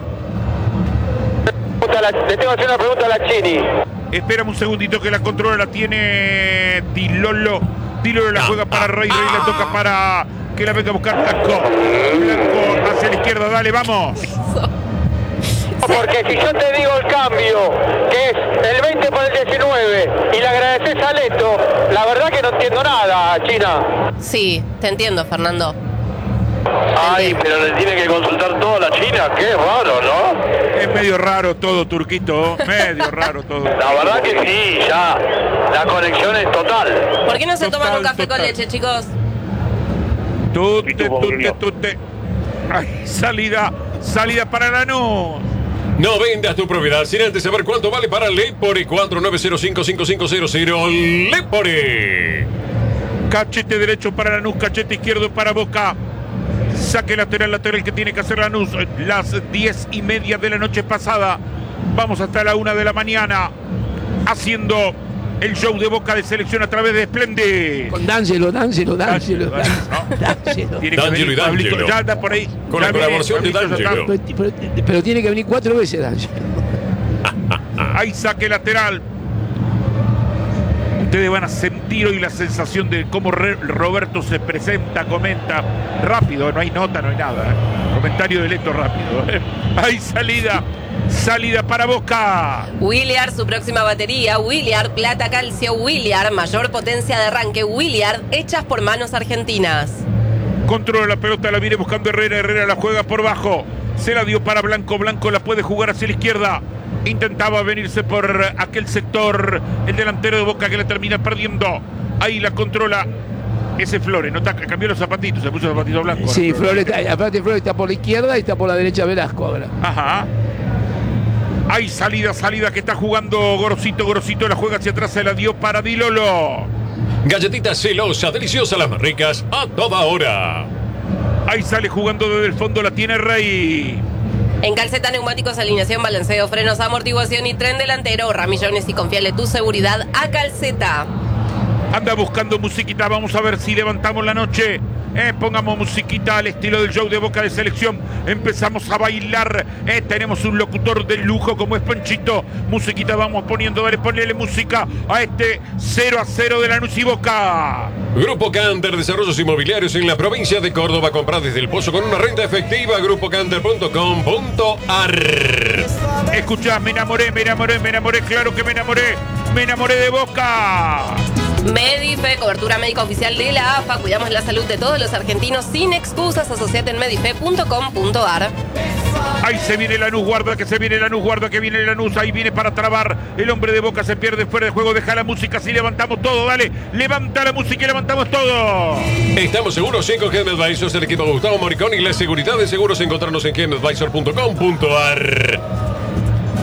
Le tengo que hacer una pregunta a la Chini. Espérame un segundito que la controla, la tiene Dilolo. Dilolo la juega para Rey, Rey la toca para que la venga a buscar Blanco. Blanco hacia la izquierda, dale, vamos. Porque si yo te digo el cambio, que es el veinte por el diecinueve, y le agradeces a Leto, la verdad que no entiendo nada, China. Sí, te entiendo, Fernando. Ay, pero le tiene que consultar todo a la China, qué raro, ¿no? Es medio raro todo, Turquito, medio raro todo. La verdad que sí, ya, la conexión es total. ¿Por qué no se Total, toman un café total. con leche, chicos? Tute, tute, tute. Ay, salida, salida para Lanús. No vendas tu propiedad sin antes saber cuánto vale para Lepore. Cuatro nueve cero cinco cinco cinco cero cero. Lepore. Cachete derecho para Lanús, cachete izquierdo para Boca. Saque lateral, lateral que tiene que hacer Lanús. Las diez y media de la noche pasada. Vamos hasta la una de la mañana. Haciendo el show de Boca de selección a través de Splendid. Con D'Angelo, D'Angelo, D'Angelo. D'Angelo. Tiene que D'Angelo venir y D'Angelo. Pablito, ya anda por ahí. Con Ya la viene, colaboración de Pablito, ya D'Angelo. está. Pero, pero- pero tiene que venir cuatro veces D'Angelo. Ahí saque lateral. Ustedes van a sentir hoy la sensación de cómo Re- Roberto se presenta, comenta rápido, no hay nota, no hay nada. ¿eh? Comentario de Leto rápido. ¿eh? Hay salida, salida para Boca. Williard, su próxima batería. Williard, plata, calcio. Williard, mayor potencia de arranque. Williard, hechas por manos argentinas. Controla la pelota, la viene buscando Herrera, Herrera la juega por bajo. Se la dio para Blanco, Blanco la puede jugar hacia la izquierda. Intentaba venirse por aquel sector, el delantero de Boca que la termina perdiendo. Ahí la controla ese Flores, no está, cambió los zapatitos, se puso los zapatitos blancos. Sí, Flores está, aparte Flores está por la izquierda y está por la derecha Velasco ahora. Ajá. Hay salida, salida que está jugando Gorosito, Gorosito la juega hacia atrás, se la dio para Dilolo. Galletitas celosa, deliciosa, las más ricas, a toda hora. Ahí sale jugando desde el fondo, la tiene Rey. En Calceta, neumáticos, alineación, balanceo, frenos, amortiguación y tren delantero. Ramillones y confiale tu seguridad a Calceta. Anda buscando musiquita, vamos a ver si levantamos la noche. Eh, pongamos musiquita al estilo del show de Boca de selección. Empezamos a bailar. Eh, tenemos un locutor de lujo como es Panchito. Musiquita vamos poniendo, dale, ponle música a este cero a cero de Lanús y Boca. Grupo Canter, desarrollos inmobiliarios en la provincia de Córdoba. Comprar desde el Pozo con una renta efectiva. grupo canter punto com punto a r. Escuchá, me enamoré, me enamoré, me enamoré, claro que me enamoré. Me enamoré de Boca. Medife, cobertura médica oficial de la A F A. Cuidamos la salud de todos los argentinos sin excusas. Asociate en medife punto com punto a r. Ahí se viene Lanús, guarda que se viene Lanús, guarda que viene Lanús. Ahí viene para trabar. El hombre de Boca se pierde fuera de juego. Deja la música, así levantamos todo. Dale, levanta la música y levantamos todo. Estamos seguros en con Home Advisors, el equipo de Gustavo Moricón y la seguridad de seguros. Encontrarnos en home advisor punto com punto a r.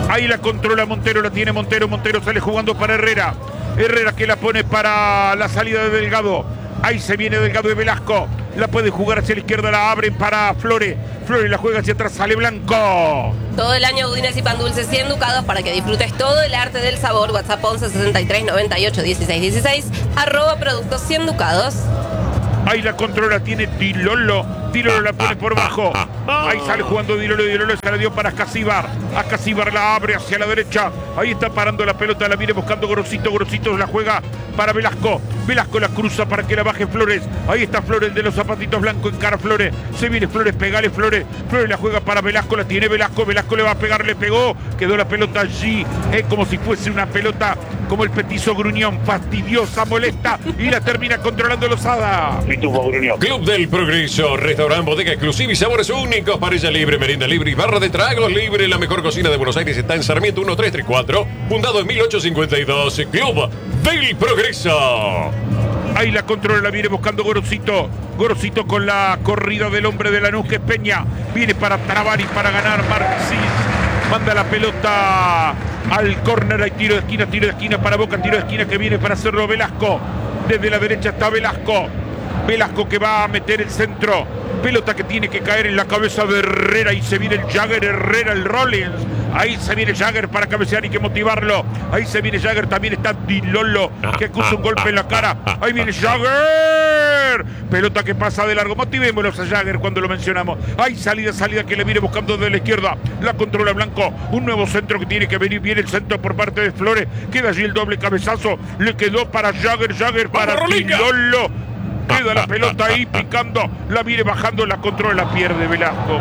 Ahí la controla Montero, la tiene Montero. Montero sale jugando para Herrera. Herrera que la pone para la salida de Delgado. Ahí se viene Delgado y Velasco. La puede jugar hacia la izquierda, la abren para Flores. Flores la juega hacia atrás, sale Blanco. Todo el año budines y pan dulces cien ducados para que disfrutes todo el arte del sabor. WhatsApp once sesenta y tres noventa y ocho dieciséis dieciséis. Arroba productos cien ducados. Ahí la controla, tiene Dilolo. Dilolo la pone por bajo. Ahí sale jugando Dilolo. Dilolo se la dio para Ascasíbar. Ascasíbar la abre hacia la derecha. Ahí está parando la pelota, la viene buscando Gorosito. Gorosito la juega para Velasco. Velasco la cruza para que la baje Flores. Ahí está Flores de los zapatitos blancos, encara Flores. Se viene Flores, pegale Flores. Flores la juega para Velasco, la tiene Velasco. Velasco le va a pegar, le pegó. Quedó la pelota allí. Es como si fuese una pelota como el petizo Gruñón. Fastidiosa, molesta. Y la termina controlando Lozada. Club del Progreso, restaurante, bodega exclusiva y sabores únicos, parrilla libre, merienda libre y barra de tragos libre. La mejor cocina de Buenos Aires está en Sarmiento mil trescientos treinta y cuatro, fundado en mil ochocientos cincuenta y dos. Club del Progreso. Ahí la controla, la viene buscando Gorosito. Gorosito con la corrida del hombre de Lanús, que es Peña. Viene para trabar y para ganar Marxis. Manda la pelota al córner. Hay tiro de esquina, tiro de esquina para Boca, tiro de esquina que viene para hacerlo Velasco. Desde la derecha está Velasco. Velasco que va a meter el centro. Pelota que tiene que caer en la cabeza de Herrera. Y se viene el Jagger, Herrera, el Rollins. Ahí se viene Jagger para cabecear y que motivarlo. Ahí se viene Jagger. También está Dilolo, que acusa un golpe en la cara. Ahí viene Jagger. Pelota que pasa de largo. Motivémoslos a Jagger cuando lo mencionamos. Hay salida, salida que le viene buscando de la izquierda. La controla Blanco. Un nuevo centro que tiene que venir. Viene el centro por parte de Flores. Queda allí el doble cabezazo. Le quedó para Jagger. Jagger para Dilolo. Queda la pelota ahí picando, la viene bajando, la controla, la pierde Velasco.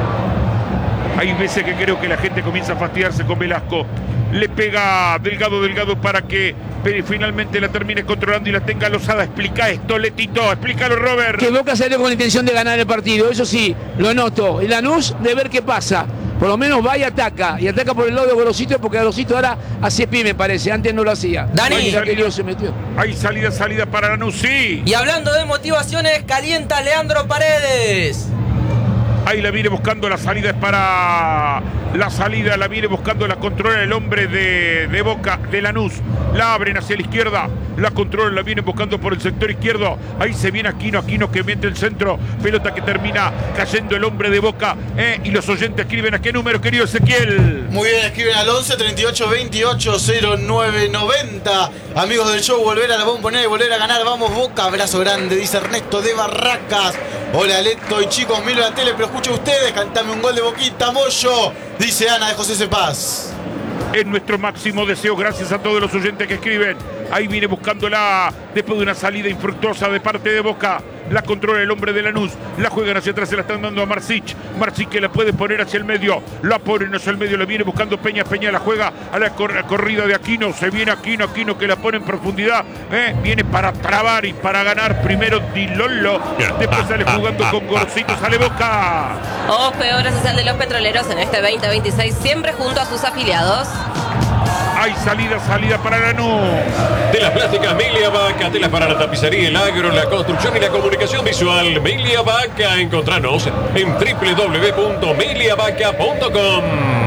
Hay veces que creo que la gente comienza a fastidiarse con Velasco. Le pega Delgado, Delgado para que finalmente la termine controlando y la tenga Lozada. Explica esto, Letito, explícalo, Robert. Que Boca salió con la intención de ganar el partido, eso sí, lo noto. Y Lanús de ver qué pasa. Por lo menos va y ataca. Y ataca por el lado de Gorosito, porque Gorosito ahora hace pie, me parece. Antes no lo hacía. Dani. Ahí salida, se metió. Hay salida, salida para Lanús, sí. Y hablando de motivaciones, calienta Leandro Paredes. Ahí la viene buscando, la salida es para... La salida la viene buscando, la controla el hombre de, de Boca, de Lanús. La abren hacia la izquierda, la controla, la vienen buscando por el sector izquierdo. Ahí se viene Aquino, Aquino que mete el centro. Pelota que termina cayendo el hombre de Boca. ¿eh? Y los oyentes escriben a qué número, querido Ezequiel. Muy bien, escriben al once treinta y ocho veintiocho cero nueve noventa. Amigos del show, volver a la bombonera y volver a ganar. Vamos Boca, abrazo grande, dice Ernesto de Barracas. Hola Leto y chicos, miro la tele, pero escucho ustedes. Cantame un gol de Boquita, Moyo. Dice Ana de José Cepaz. Es nuestro máximo deseo, gracias a todos los oyentes que escriben. Ahí viene buscándola después de una salida infructuosa de parte de Boca. La controla el hombre de Lanús. La juegan hacia atrás, se la están dando a Marcich. Marcich que la puede poner hacia el medio. La ponen hacia el medio, la viene buscando Peña. Peña la juega a la, cor la corrida de Aquino. Se viene Aquino, Aquino que la pone en profundidad. ¿eh? Viene para trabar y para ganar. Primero Dilolo. Después sale jugando con Gorosito. Sale Boca. Ojo, obra social de los petroleros en este veinte veintiséis, siempre junto a sus afiliados. Hay salida, salida para Lanús. Telas plásticas Milia Vaca, telas para la tapicería, el agro, la construcción y la comunicación visual. Milia Vaca, encontranos en doble u doble u doble u punto milia vaca punto com.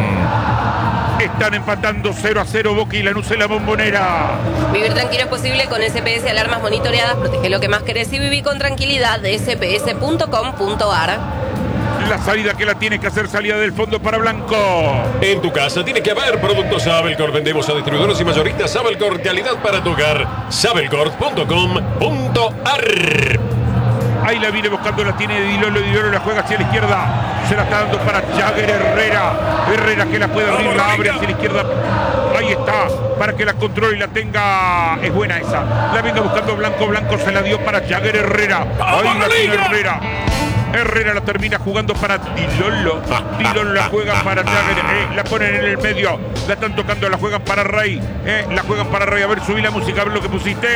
Están empatando cero a cero Boca y Lanús en la bombonera. Vivir tranquilo es posible con S P S alarmas monitoreadas. Protege lo que más querés y viví con tranquilidad. S P S punto com punto a r. La salida que la tiene que hacer, salida del fondo para Blanco. En tu casa tiene que haber productos Sabelcorp. Vendemos a distribuidores y mayoristas Sabelcorp, calidad para tu hogar. sabelcorp punto com punto a r. Ahí la viene buscando, la tiene Dilolo, Dilolo la juega hacia la izquierda. Se la está dando para Jagger Herrera. Herrera que la puede abrir, la abre hacia la izquierda. Ahí está, para que la controle y la tenga. Es buena esa. La venga buscando Blanco, Blanco se la dio para Jagger Herrera. Ahí la tiene Herrera. Herrera la termina jugando para Dilolo. Dilolo la juega para Jagger. Eh, la ponen en el medio. La están tocando, la juegan para Rey. Eh, la juegan para Rey. A ver, subí la música, a ver lo que pusiste.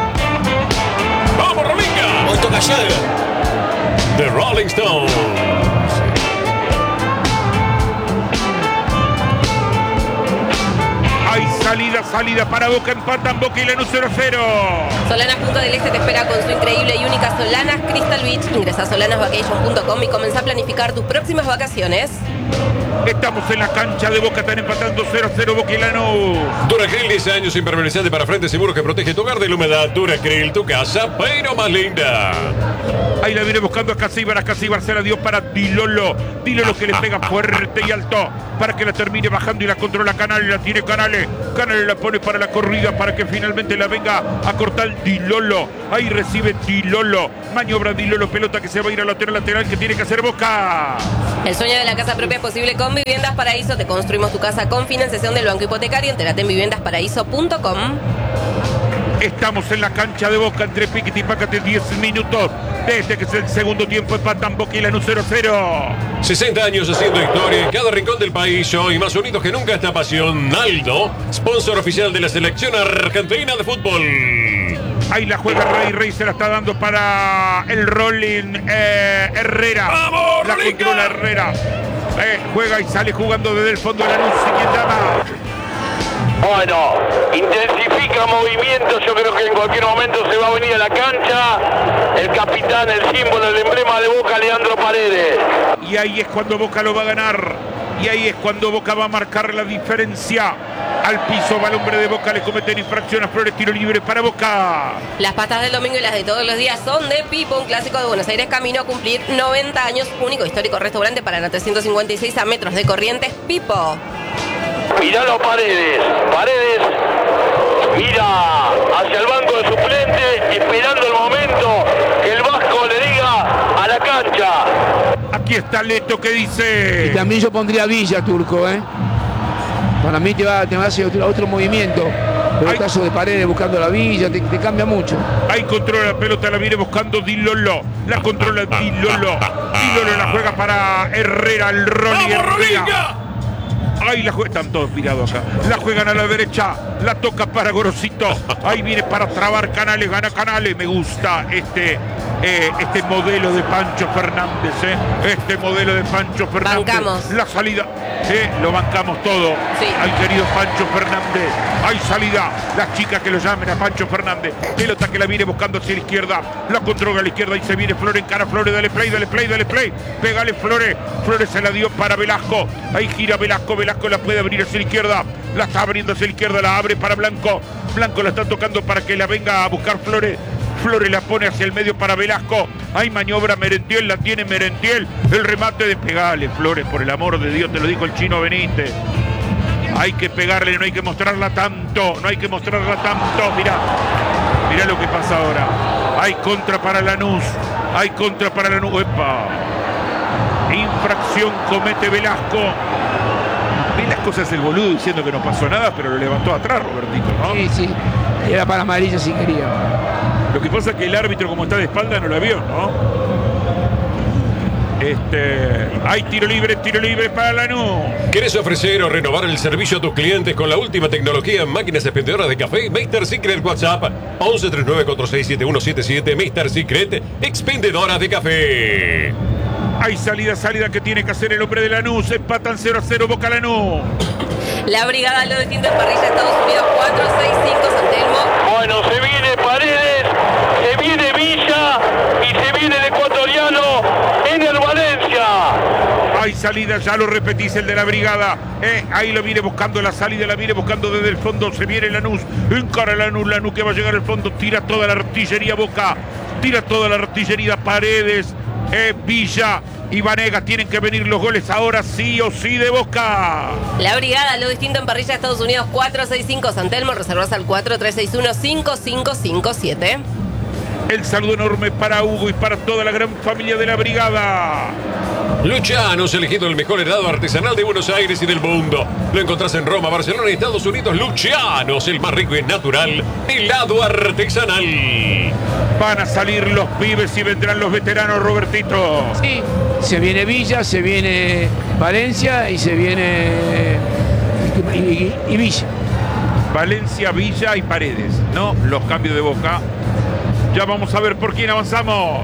¡Vamos, Rolinga! Hoy toca Jagger. The Rolling Stones. Hay salida, salida para Boca, empatan Boca y Lanús cero a cero. Solanas Punta del Este te espera con su increíble y única Solanas Crystal Beach. Ingresa a solanasvacation punto com y comenzá a planificar tus próximas vacaciones. Estamos en la cancha de Boca, están empatando cero a cero Boca y Lanús. Duracryl, diez años impermeabilizante para frente seguro que protege tu hogar de la humedad. Duracryl, tu casa, pero más linda. Ahí la viene buscando a Casíbar, a Casíbar se la dio para Dilolo. Dilolo que le pega fuerte y alto para que la termine bajando y la controla Canales, la tiene Canales. Canales la pone para la corrida para que finalmente la venga a cortar Dilolo. Ahí recibe Dilolo. Maniobra Dilolo, pelota que se va a ir a lateral lateral que tiene que hacer Boca. El sueño de la casa propia es posible con Viviendas Paraíso. Te construimos tu casa con financiación del Banco Hipotecario. Entérate en viviendas paraíso punto com. Estamos en la cancha de Boca entre Piquete y Pácate, diez minutos. Desde que es el segundo tiempo empatan Boca y Lanús cero a cero. sesenta años haciendo historia en cada rincón del país. Hoy más unidos que nunca esta pasión. Naldo, sponsor oficial de la selección argentina de fútbol. Ahí la juega Rey, Rey se la está dando para el Rolling eh, Herrera. ¡Vamos, la Rica! controla Herrera. Eh, juega y sale jugando desde el fondo de la luz. ¿Quién llama? Bueno, intensifica movimientos, yo creo que en cualquier momento se va a venir a la cancha el capitán, el símbolo, el emblema de Boca, Leandro Paredes. Y ahí es cuando Boca lo va a ganar. Y ahí es cuando Boca va a marcar la diferencia. Al piso va el hombre de Boca, le cometen infracción a Flores, tiro libre para Boca. Las pastas del domingo y las de todos los días son de Pipo, un clásico de Buenos Aires camino a cumplir noventa años. Único histórico restaurante para la trescientos cincuenta y seis a metros de Corrientes, Pipo. Miralo a Paredes, Paredes mira hacia el banco de suplente, esperando el momento que el Vasco le diga a la cancha. Aquí está Leto que dice. Y también yo pondría Villa, Turco, ¿eh? Para mí te va, te va a hacer otro, otro movimiento. Pero el caso de Paredes buscando la Villa, te, te cambia mucho. Ahí controla la pelota, la viene buscando Dilolo. La controla Dilolo. Dilolo la juega para Herrera, el Rolly Herrera. Ahí la juega, están todos mirados acá. La juegan a la derecha, la toca para Gorosito. Ahí viene para trabar Canales, gana Canales. Me gusta este, eh, este modelo de Pancho Fernández, eh. Este modelo de Pancho Fernández. Bancamos. La salida, eh, lo bancamos todo. Sí. Ay, querido Pancho Fernández. Hay salida. Las chicas que lo llamen a Pancho Fernández. Pelota que la viene buscando hacia la izquierda. La controla a la izquierda y se viene Flores en cara. Flores, dale play, dale play, dale play. Pégale Flores. Flores se la dio para Velasco. Ahí gira Velasco. Velasco la puede abrir hacia la izquierda. La está abriendo hacia la izquierda. La abre para Blanco. Blanco la está tocando para que la venga a buscar Flores. Flores la pone hacia el medio para Velasco. Hay maniobra Merentiel, la tiene Merentiel. El remate de pegarle, Flores, por el amor de Dios, te lo dijo el Chino Benítez. Hay que pegarle, no hay que mostrarla tanto, no hay que mostrarla tanto. Mirá, mirá lo que pasa ahora. Hay contra para Lanús, hay contra para Lanús. ¡Epa! Infracción comete Velasco. Velasco se hace el boludo diciendo que no pasó nada, pero lo levantó atrás, Robertito, ¿no? Sí, sí. Era para amarilla si quería. Lo que pasa es que el árbitro, como está de espalda, no la vio, ¿no? Este, hay tiro libre, tiro libre para Lanús. ¿Quieres ofrecer o renovar el servicio a tus clientes con la última tecnología en máquinas expendedoras de café? Mister Secret WhatsApp once treinta y nueve cuarenta y seis setenta y uno setenta y siete. Mister Secret, expendedora de café. Hay salida, salida que tiene que hacer el hombre de Lanús. Empatan cero a cero Boca Lanús. La brigada lo distinto en parrilla Estados Unidos cuatro seis cinco San Telmo. Bueno, se viene Paredes, se viene Villa y se viene el ecuatoriano en el Valencia. Hay salida, ya lo repetís, el de la brigada. Eh, ahí lo viene buscando la salida, la viene buscando desde el fondo. Se viene Lanús, encara Lanús, Lanús que va a llegar al fondo. Tira toda la artillería Boca, tira toda la artillería Paredes, eh, Villa y Vanegas. Tienen que venir los goles ahora sí o sí de Boca. La brigada lo distinto en parrilla Estados Unidos cuatro seis cinco San Telmo. Reservas al cuatro tres seis uno cinco cinco cinco siete. El saludo enorme para Hugo y para toda la gran familia de la brigada. Lucianos, elegido el mejor helado artesanal de Buenos Aires y del mundo. Lo encontrás en Roma, Barcelona y Estados Unidos. Lucianos, el más rico y natural helado artesanal. Van a salir los pibes y vendrán los veteranos, Robertito. Sí, se viene Villa, se viene Valencia y se viene y, y- y Villa. Valencia, Villa y Paredes, ¿no? Los cambios de Boca. Ya vamos a ver por quién avanzamos.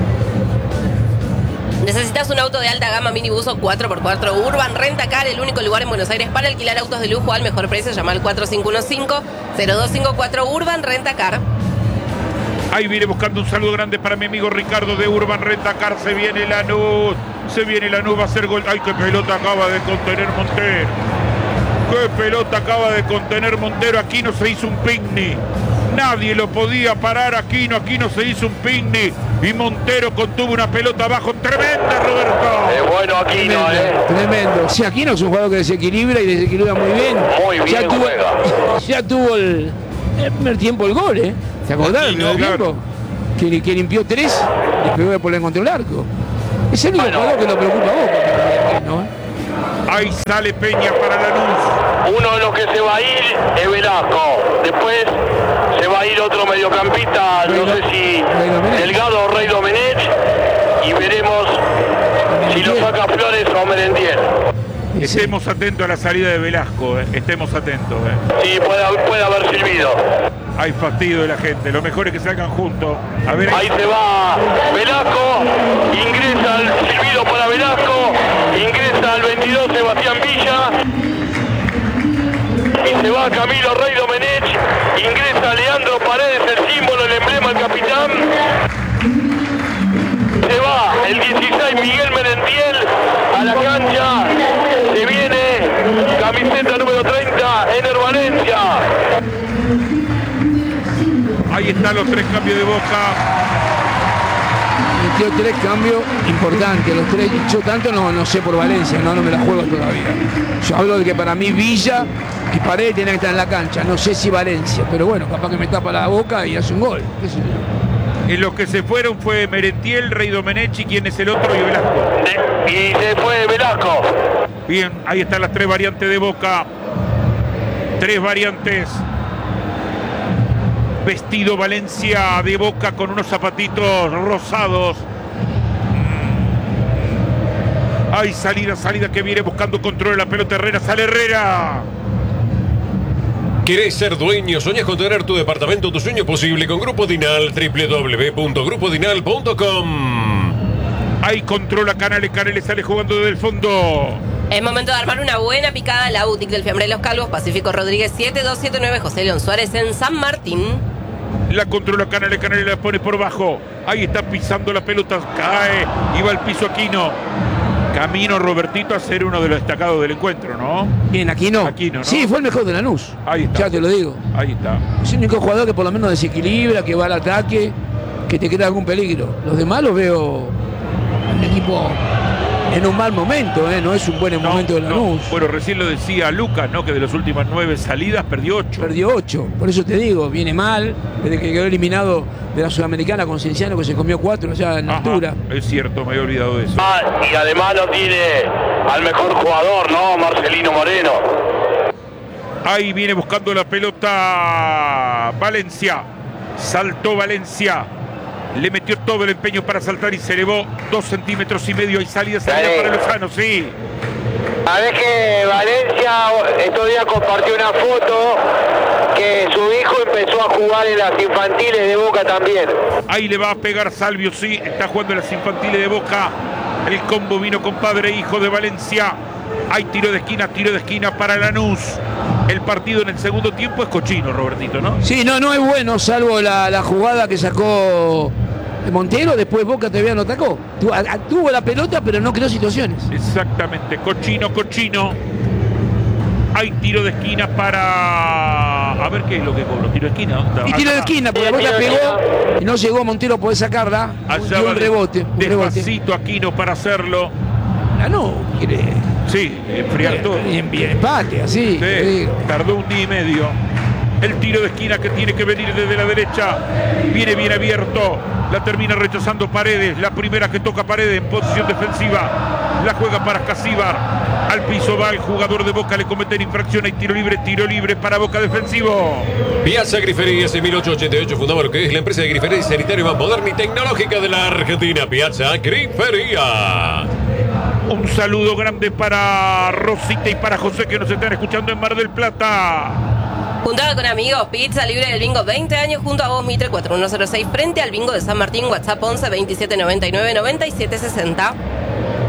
¿Necesitas un auto de alta gama, minibus o cuatro por cuatro? Urban Rentacar, el único lugar en Buenos Aires para alquilar autos de lujo al mejor precio. Llama al cuatro cinco uno cinco cero dos cinco cuatro. Urban Rentacar. Ahí viene buscando un saludo grande para mi amigo Ricardo de Urban Rentacar. Se viene Lanús. Se viene Lanús, va a hacer gol. ¡Ay, qué pelota acaba de contener Montero! ¡Qué pelota acaba de contener Montero! Aquino se hizo un picnic. Nadie lo podía parar. Aquino, Aquino se hizo un picnic. Y Montero contuvo una pelota abajo. ¡Tremenda, Roberto! Es bueno Aquino, Tremendo, ¿eh? tremendo. Sí, Aquino es un jugador que desequilibra y desequilibra muy bien. Muy bien ya tuvo, juega. Ya tuvo el, el primer tiempo el gol, ¿eh? ¿Se acordaron del primer claro. tiempo? Que, que limpió tres y pegó de poner contra el arco. Es el único Bueno. jugador que lo preocupa a Boca. ¿No? Ahí sale Peña para Lanús. Uno de los que se va a ir es Velasco. Después se va a ir otro mediocampista, no sé si Rey Domenech. Delgado o Rey Domenech. Y veremos si lo saca Flores o Merentiel. Estemos atentos a la salida de Velasco, eh. Estemos atentos. Eh. Sí, puede, puede haber silbido. Hay fastidio de la gente. Lo mejor es que salgan juntos. A ver, Ahí se va Velasco. Ingresa el silbido para Velasco. Ingresa el veintidós Sebastián Villa. Y se va Camilo Rey Domenech. Ingresa Leandro Paredes, el símbolo, el emblema, el capitán. Se va el dieciséis Miguel Merentiel a la cancha. Se viene camiseta número treinta, Ener Valencia. ahí están los tres cambios de Boca. Metió tres cambios importantes, los tres. Yo tanto no, no sé por Valencia, no, no me la juego todavía. Yo hablo de que para mí Villa y Paredes tienen que estar en la cancha. No sé si Valencia, pero bueno, capaz que me tapa la boca y hace un gol. ¿Qué sé yo? En los que se fueron fue Merentiel, Rey Domenech y quién es el otro, y Velasco. Y se fue Velasco. Bien, ahí están las tres variantes de Boca. Tres variantes. Vestido Valencia de Boca con unos zapatitos rosados. Hay salida, salida que viene buscando control de la pelota. Herrera, sale Herrera. ¿Querés ser dueño? ¿Soñás con tener tu departamento? Tu sueño posible con Grupo Dinal, doble u doble u doble u punto grupo dinal punto com. Ahí controla Canales, Canales sale jugando desde el fondo. Es momento de armar una buena picada en la boutique del Fiambre de los Calvos, Pacífico Rodríguez siete dos siete nueve, José León Suárez en San Martín. La controla Canales, Canales la pone por bajo. Ahí está pisando la pelota, cae y va al piso Aquino. Camino Robertito a ser uno de los destacados del encuentro, ¿no? Bien, Aquino. Aquino, ¿no? Sí, fue el mejor de Lanús. Ahí está. Ya te lo digo. Ahí está. Es el único jugador que por lo menos desequilibra, que va al ataque, que te crea algún peligro. Los demás los veo un equipo en un mal momento, ¿eh? No es un buen No, momento de no. Lanús. Bueno, recién lo decía Lucas, ¿no? Que de las últimas nueve salidas perdió ocho. Perdió ocho, por eso te digo, viene mal, desde que quedó eliminado de la Sudamericana con Cienciano, que se comió cuatro allá en Ajá, altura. es cierto, me había olvidado de eso. Ah, y además no tiene al mejor jugador, ¿no? Marcelino Moreno. Ahí viene buscando la pelota Valencia. Saltó Valencia. Le metió todo el empeño para saltar y se elevó dos centímetros y medio. Y salida, salida Dale. para Lozano, sí. Sabés que Valencia estos días compartió una foto que su hijo empezó a jugar en las infantiles de Boca también. Ahí le va a pegar Salvio, sí. Está jugando en las infantiles de Boca. El combo vino con padre e hijo de Valencia. Hay tiro de esquina, tiro de esquina para Lanús. El partido en el segundo tiempo es cochino, Robertito, ¿no? Sí, no, no es bueno, salvo la, la jugada que sacó Montero, después Boca todavía no atacó. Tuvo, a- tuvo la pelota, pero no creó situaciones. Exactamente, cochino, cochino. Hay tiro de esquina para... A ver qué es lo que cobró, tiro de esquina. ¿Dónde? Y tiro de Acá. esquina, porque la Sí, bola tiro de pegó y no llegó Montero a poder sacarla. Allá Y va un de- rebote, un rebote. despacito Aquino para hacerlo. Ah, no, quiere Sí, enfriar todo. bien, bien empate, así. te Sí, digo. tardó un día y medio. El tiro de esquina que tiene que venir desde la derecha. Viene bien abierto. La termina rechazando Paredes. La primera que toca Paredes en posición defensiva. La juega para Casíbar. Al piso va el jugador de Boca. Le cometen infracción. Hay tiro libre, tiro libre para Boca defensivo. Piazza Griferías en mil ochocientos ochenta y ocho fundaba lo que es la empresa de grifería sanitaria más moderna y tecnológica de la Argentina. Piazza Grifería. Un saludo grande para Rosita y para José que nos están escuchando en Mar del Plata. Juntada con amigos, pizza libre del bingo, veinte años junto a vos, Mitre cuatro uno cero seis, frente al bingo de San Martín, WhatsApp once veintisiete noventa y nueve noventa y siete sesenta.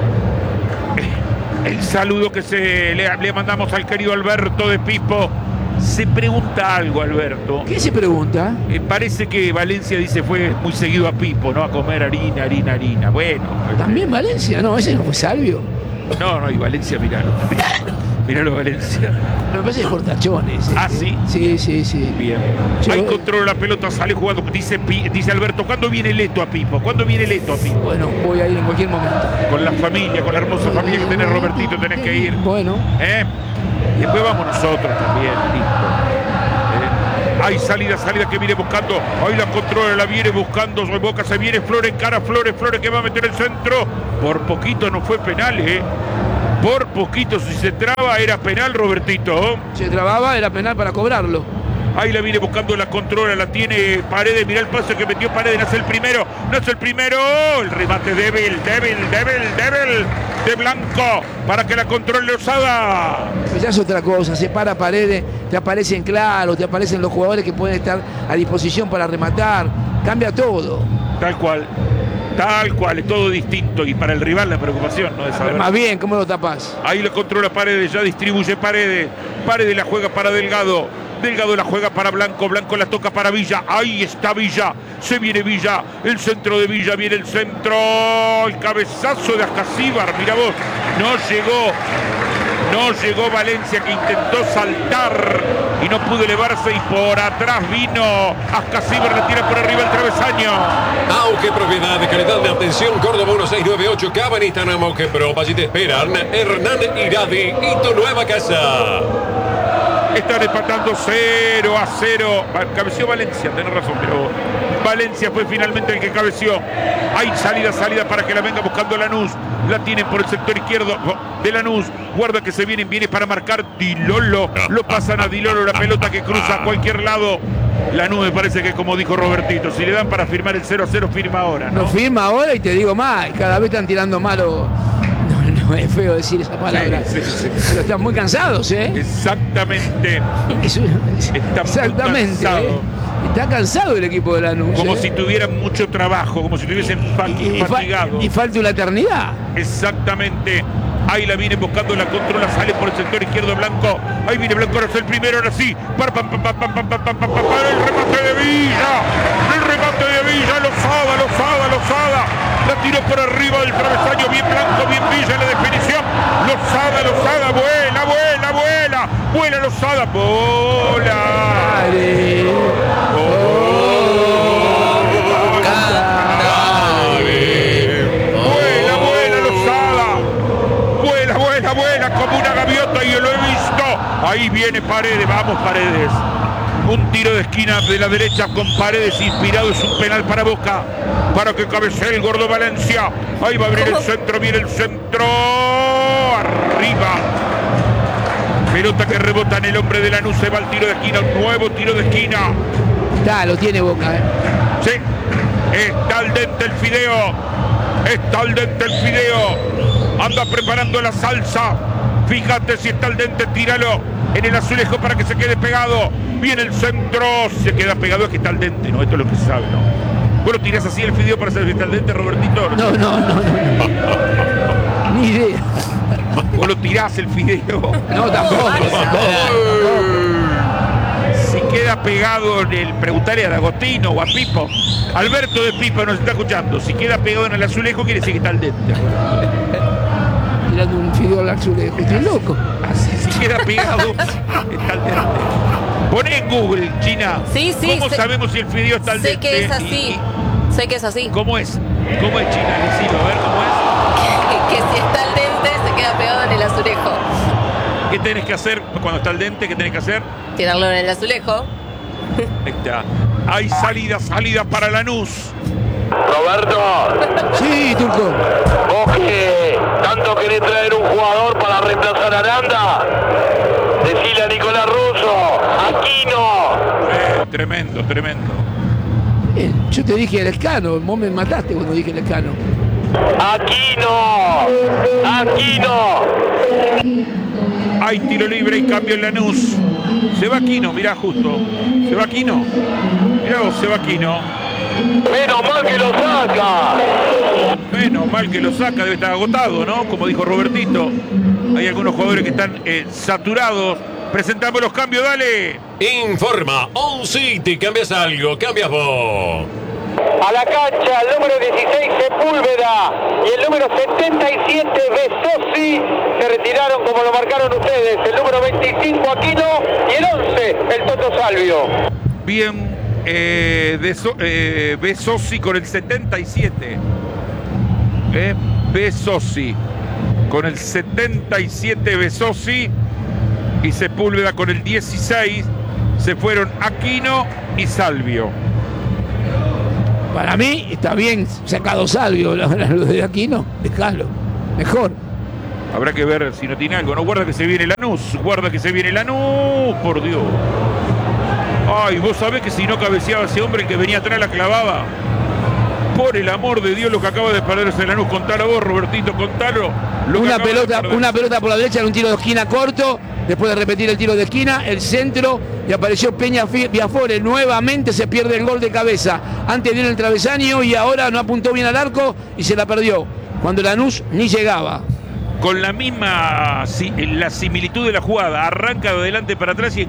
El saludo que se le, le mandamos al querido Alberto de Pipo, Se pregunta algo, Alberto. ¿Qué se pregunta? Eh, parece que Valencia dice fue muy seguido a Pipo, ¿no? A comer harina, harina, harina. Bueno. ¿También Valencia? No, ese no fue Salvio. No, no, y Valencia, miralo. Miralo, Valencia. No, me parece que es Cortachones. Ah, ¿sí? Sí, sí, sí. Bien. Yo- Ahí controla la pelota, sale jugando. Dice, Pi- dice Alberto, ¿cuándo viene Leto a Pipo? ¿Cuándo viene Leto a Pipo? Bueno, voy a ir en cualquier momento. Con la familia, con la hermosa familia que tenés, Robertito, tenés que ir. Bueno. ¿Eh? Y después vamos nosotros también, listo. ¿Eh? Hay salida, salida que viene buscando. Ahí la controla, la viene buscando. Boca se viene, Flores en cara, Flores, Flores que va a meter el centro. Por poquito no fue penal, ¿eh? Por poquito, si se traba, era penal, Robertito. Se trababa, era penal para cobrarlo. Ahí la viene buscando, la controla, la tiene Paredes. Mirá el pase que metió Paredes, no es el primero, no es el primero. El remate débil, débil, débil, débil de Blanco para que la controle Osada. Pues ya es otra cosa, se para Paredes, te aparecen claros, te aparecen los jugadores que pueden estar a disposición para rematar. Cambia todo. Tal cual, tal cual, es todo distinto. Y para el rival la preocupación, ¿no? De saber. Más bien, ¿cómo lo tapás? Ahí la controla Paredes, ya distribuye Paredes. Paredes la juega para Delgado. Delgado la juega para Blanco, Blanco la toca para Villa, ahí está Villa, se viene Villa, el centro de Villa, viene el centro, el cabezazo de Ascasíbar, mira vos, no llegó, no llegó Valencia que intentó saltar y no pudo elevarse y por atrás vino Ascasíbar, la tira por arriba el travesaño. Auge Propiedad de calidad de atención, Córdoba uno seis nueve ocho, Cabanita Auge Pro, allí te esperan Hernán Iradi y tu nueva casa. Están empatando cero a cero. Cabeció Valencia, tenés razón, pero Valencia fue finalmente el que cabeció. Hay salida, salida para que la venga buscando Lanús. La tienen por el sector izquierdo de Lanús. Guarda que se vienen, viene para marcar Dilolo. Lo pasan a Dilolo, la pelota que cruza a cualquier lado. Lanús me parece que, como dijo Robertito, si le dan para firmar el cero a cero, firma ahora, ¿no? No firma ahora y te digo más, cada vez están tirando malo. No, no es feo decir esa palabra. Sí, sí, sí. Pero están muy cansados, ¿eh? Exactamente. Es- Está muy Exactamente. cansado. ¿eh? Está cansado el equipo de Lanús. Como ¿eh? si tuvieran mucho trabajo, como si estuviesen y, fa- fatigados. y falta una eternidad. Exactamente. Ahí la viene buscando, la controla, sale por el sector izquierdo Blanco. Ahí viene Blanco, ahora es el primero, ahora sí. Par, pam, pam, pam, pam, pam, pam, pam, pam, pam, el remate de Villa. El remate de Villa, Lozada, Lozada, Lozada. La tiró por arriba del travesaño, bien Blanco, bien Villa en la definición. Lozada, Lozada, vuela, vuela, vuela. Vuela Lozada, bola. Dale. Vuela, vuela Lozada. Vuela, vuela, vuela como una gaviota y yo lo he visto. Ahí viene Paredes, vamos Paredes. Un tiro de esquina de la derecha con Paredes inspirado, es un penal para Boca. Para que cabecee el gordo Valencia. Ahí va a abrir el centro, viene el centro. Arriba. Pelota que rebota en el hombre de Lanús, se va el tiro de esquina, un nuevo tiro de esquina. Está, lo tiene Boca, ¿eh? Sí, está al dente el fideo. Está al dente el fideo. Anda preparando la salsa. Fíjate si está al dente, tíralo en el azulejo para que se quede pegado. Viene el centro, se queda pegado, es que está al dente, ¿no? Esto es lo que se sabe, ¿no? ¿Vos lo tirás así el fideo para saber si está al dente, Robertito? No, no, no, no. Ni idea. ¿Vos lo tirás el fideo? No, tampoco, tampoco. Si queda pegado en el, preguntarle a Agostino o a Pipo. Alberto de Pipo nos está escuchando. Si queda pegado en el azulejo, quiere decir que está al dente. Tirando un fideo al azulejo. Estoy loco. Así, si queda pegado, está al dente. Poné en Google, China. Sí, sí, ¿Cómo sé- sabemos si el fideo está al Sé dente? que es Y- así. y- Sé que es así. ¿Cómo es? ¿Cómo es, China? Decilo, a ver cómo Que, que si está al dente se queda pegado en el azulejo. es. ¿Qué tenés que hacer cuando está al dente? ¿Qué tenés que hacer? Tirarlo en el azulejo. Ahí está. Hay salida, salida para Lanús. Roberto, Sí, Turco. vos que tanto querés traer un jugador para reemplazar a Aranda, decile a Nicolás Russo, Aquino. Eh, tremendo, tremendo. Eh, yo te dije el Escano. Vos me mataste cuando dije el Escano. Aquino, Aquino. Hay tiro libre y cambio en Lanús. Se va Aquino, mirá justo. Se va Aquino. Mirá vos, se va Aquino. Menos mal que lo saca. Menos mal que lo saca, debe estar agotado, ¿no? Como dijo Robertito. Hay algunos jugadores que están eh, saturados. Presentamos los cambios, dale. Informa On City. ¿Cambias algo? ¿Cambias vos? A la cancha, el número dieciséis, Sepúlveda, y el número setenta y siete, Besosi, se retiraron como lo marcaron ustedes. El número veinticinco, Aquino, y el once, el Toto Salvio. Bien, eh, Beso, eh, Besosi con el setenta y siete. Eh, Besosi con el setenta y siete, Besosi, y Sepúlveda con el dieciséis. Se fueron Aquino y Salvio. Para mí está bien sacado Salvio, lo de Aquino, dejalo, mejor. Habrá que ver si no tiene algo. No, guarda que se viene Lanús, guarda que se viene Lanús, por Dios. Ay, vos sabés que si no cabeceaba ese hombre, el que venía atrás la clavaba. Por el amor de Dios, lo que acaba de perderse Lanús. Contalo vos, Robertito, contalo. Lo Una que pelota, de una pelota por la derecha en un tiro de esquina corto, después de repetir el tiro de esquina, el centro, y apareció Peña Biafore, nuevamente se pierde el gol de cabeza. Antes dio el travesaño y ahora no apuntó bien al arco y se la perdió, cuando Lanús ni llegaba. Con la misma, la similitud de la jugada, arranca de adelante para atrás y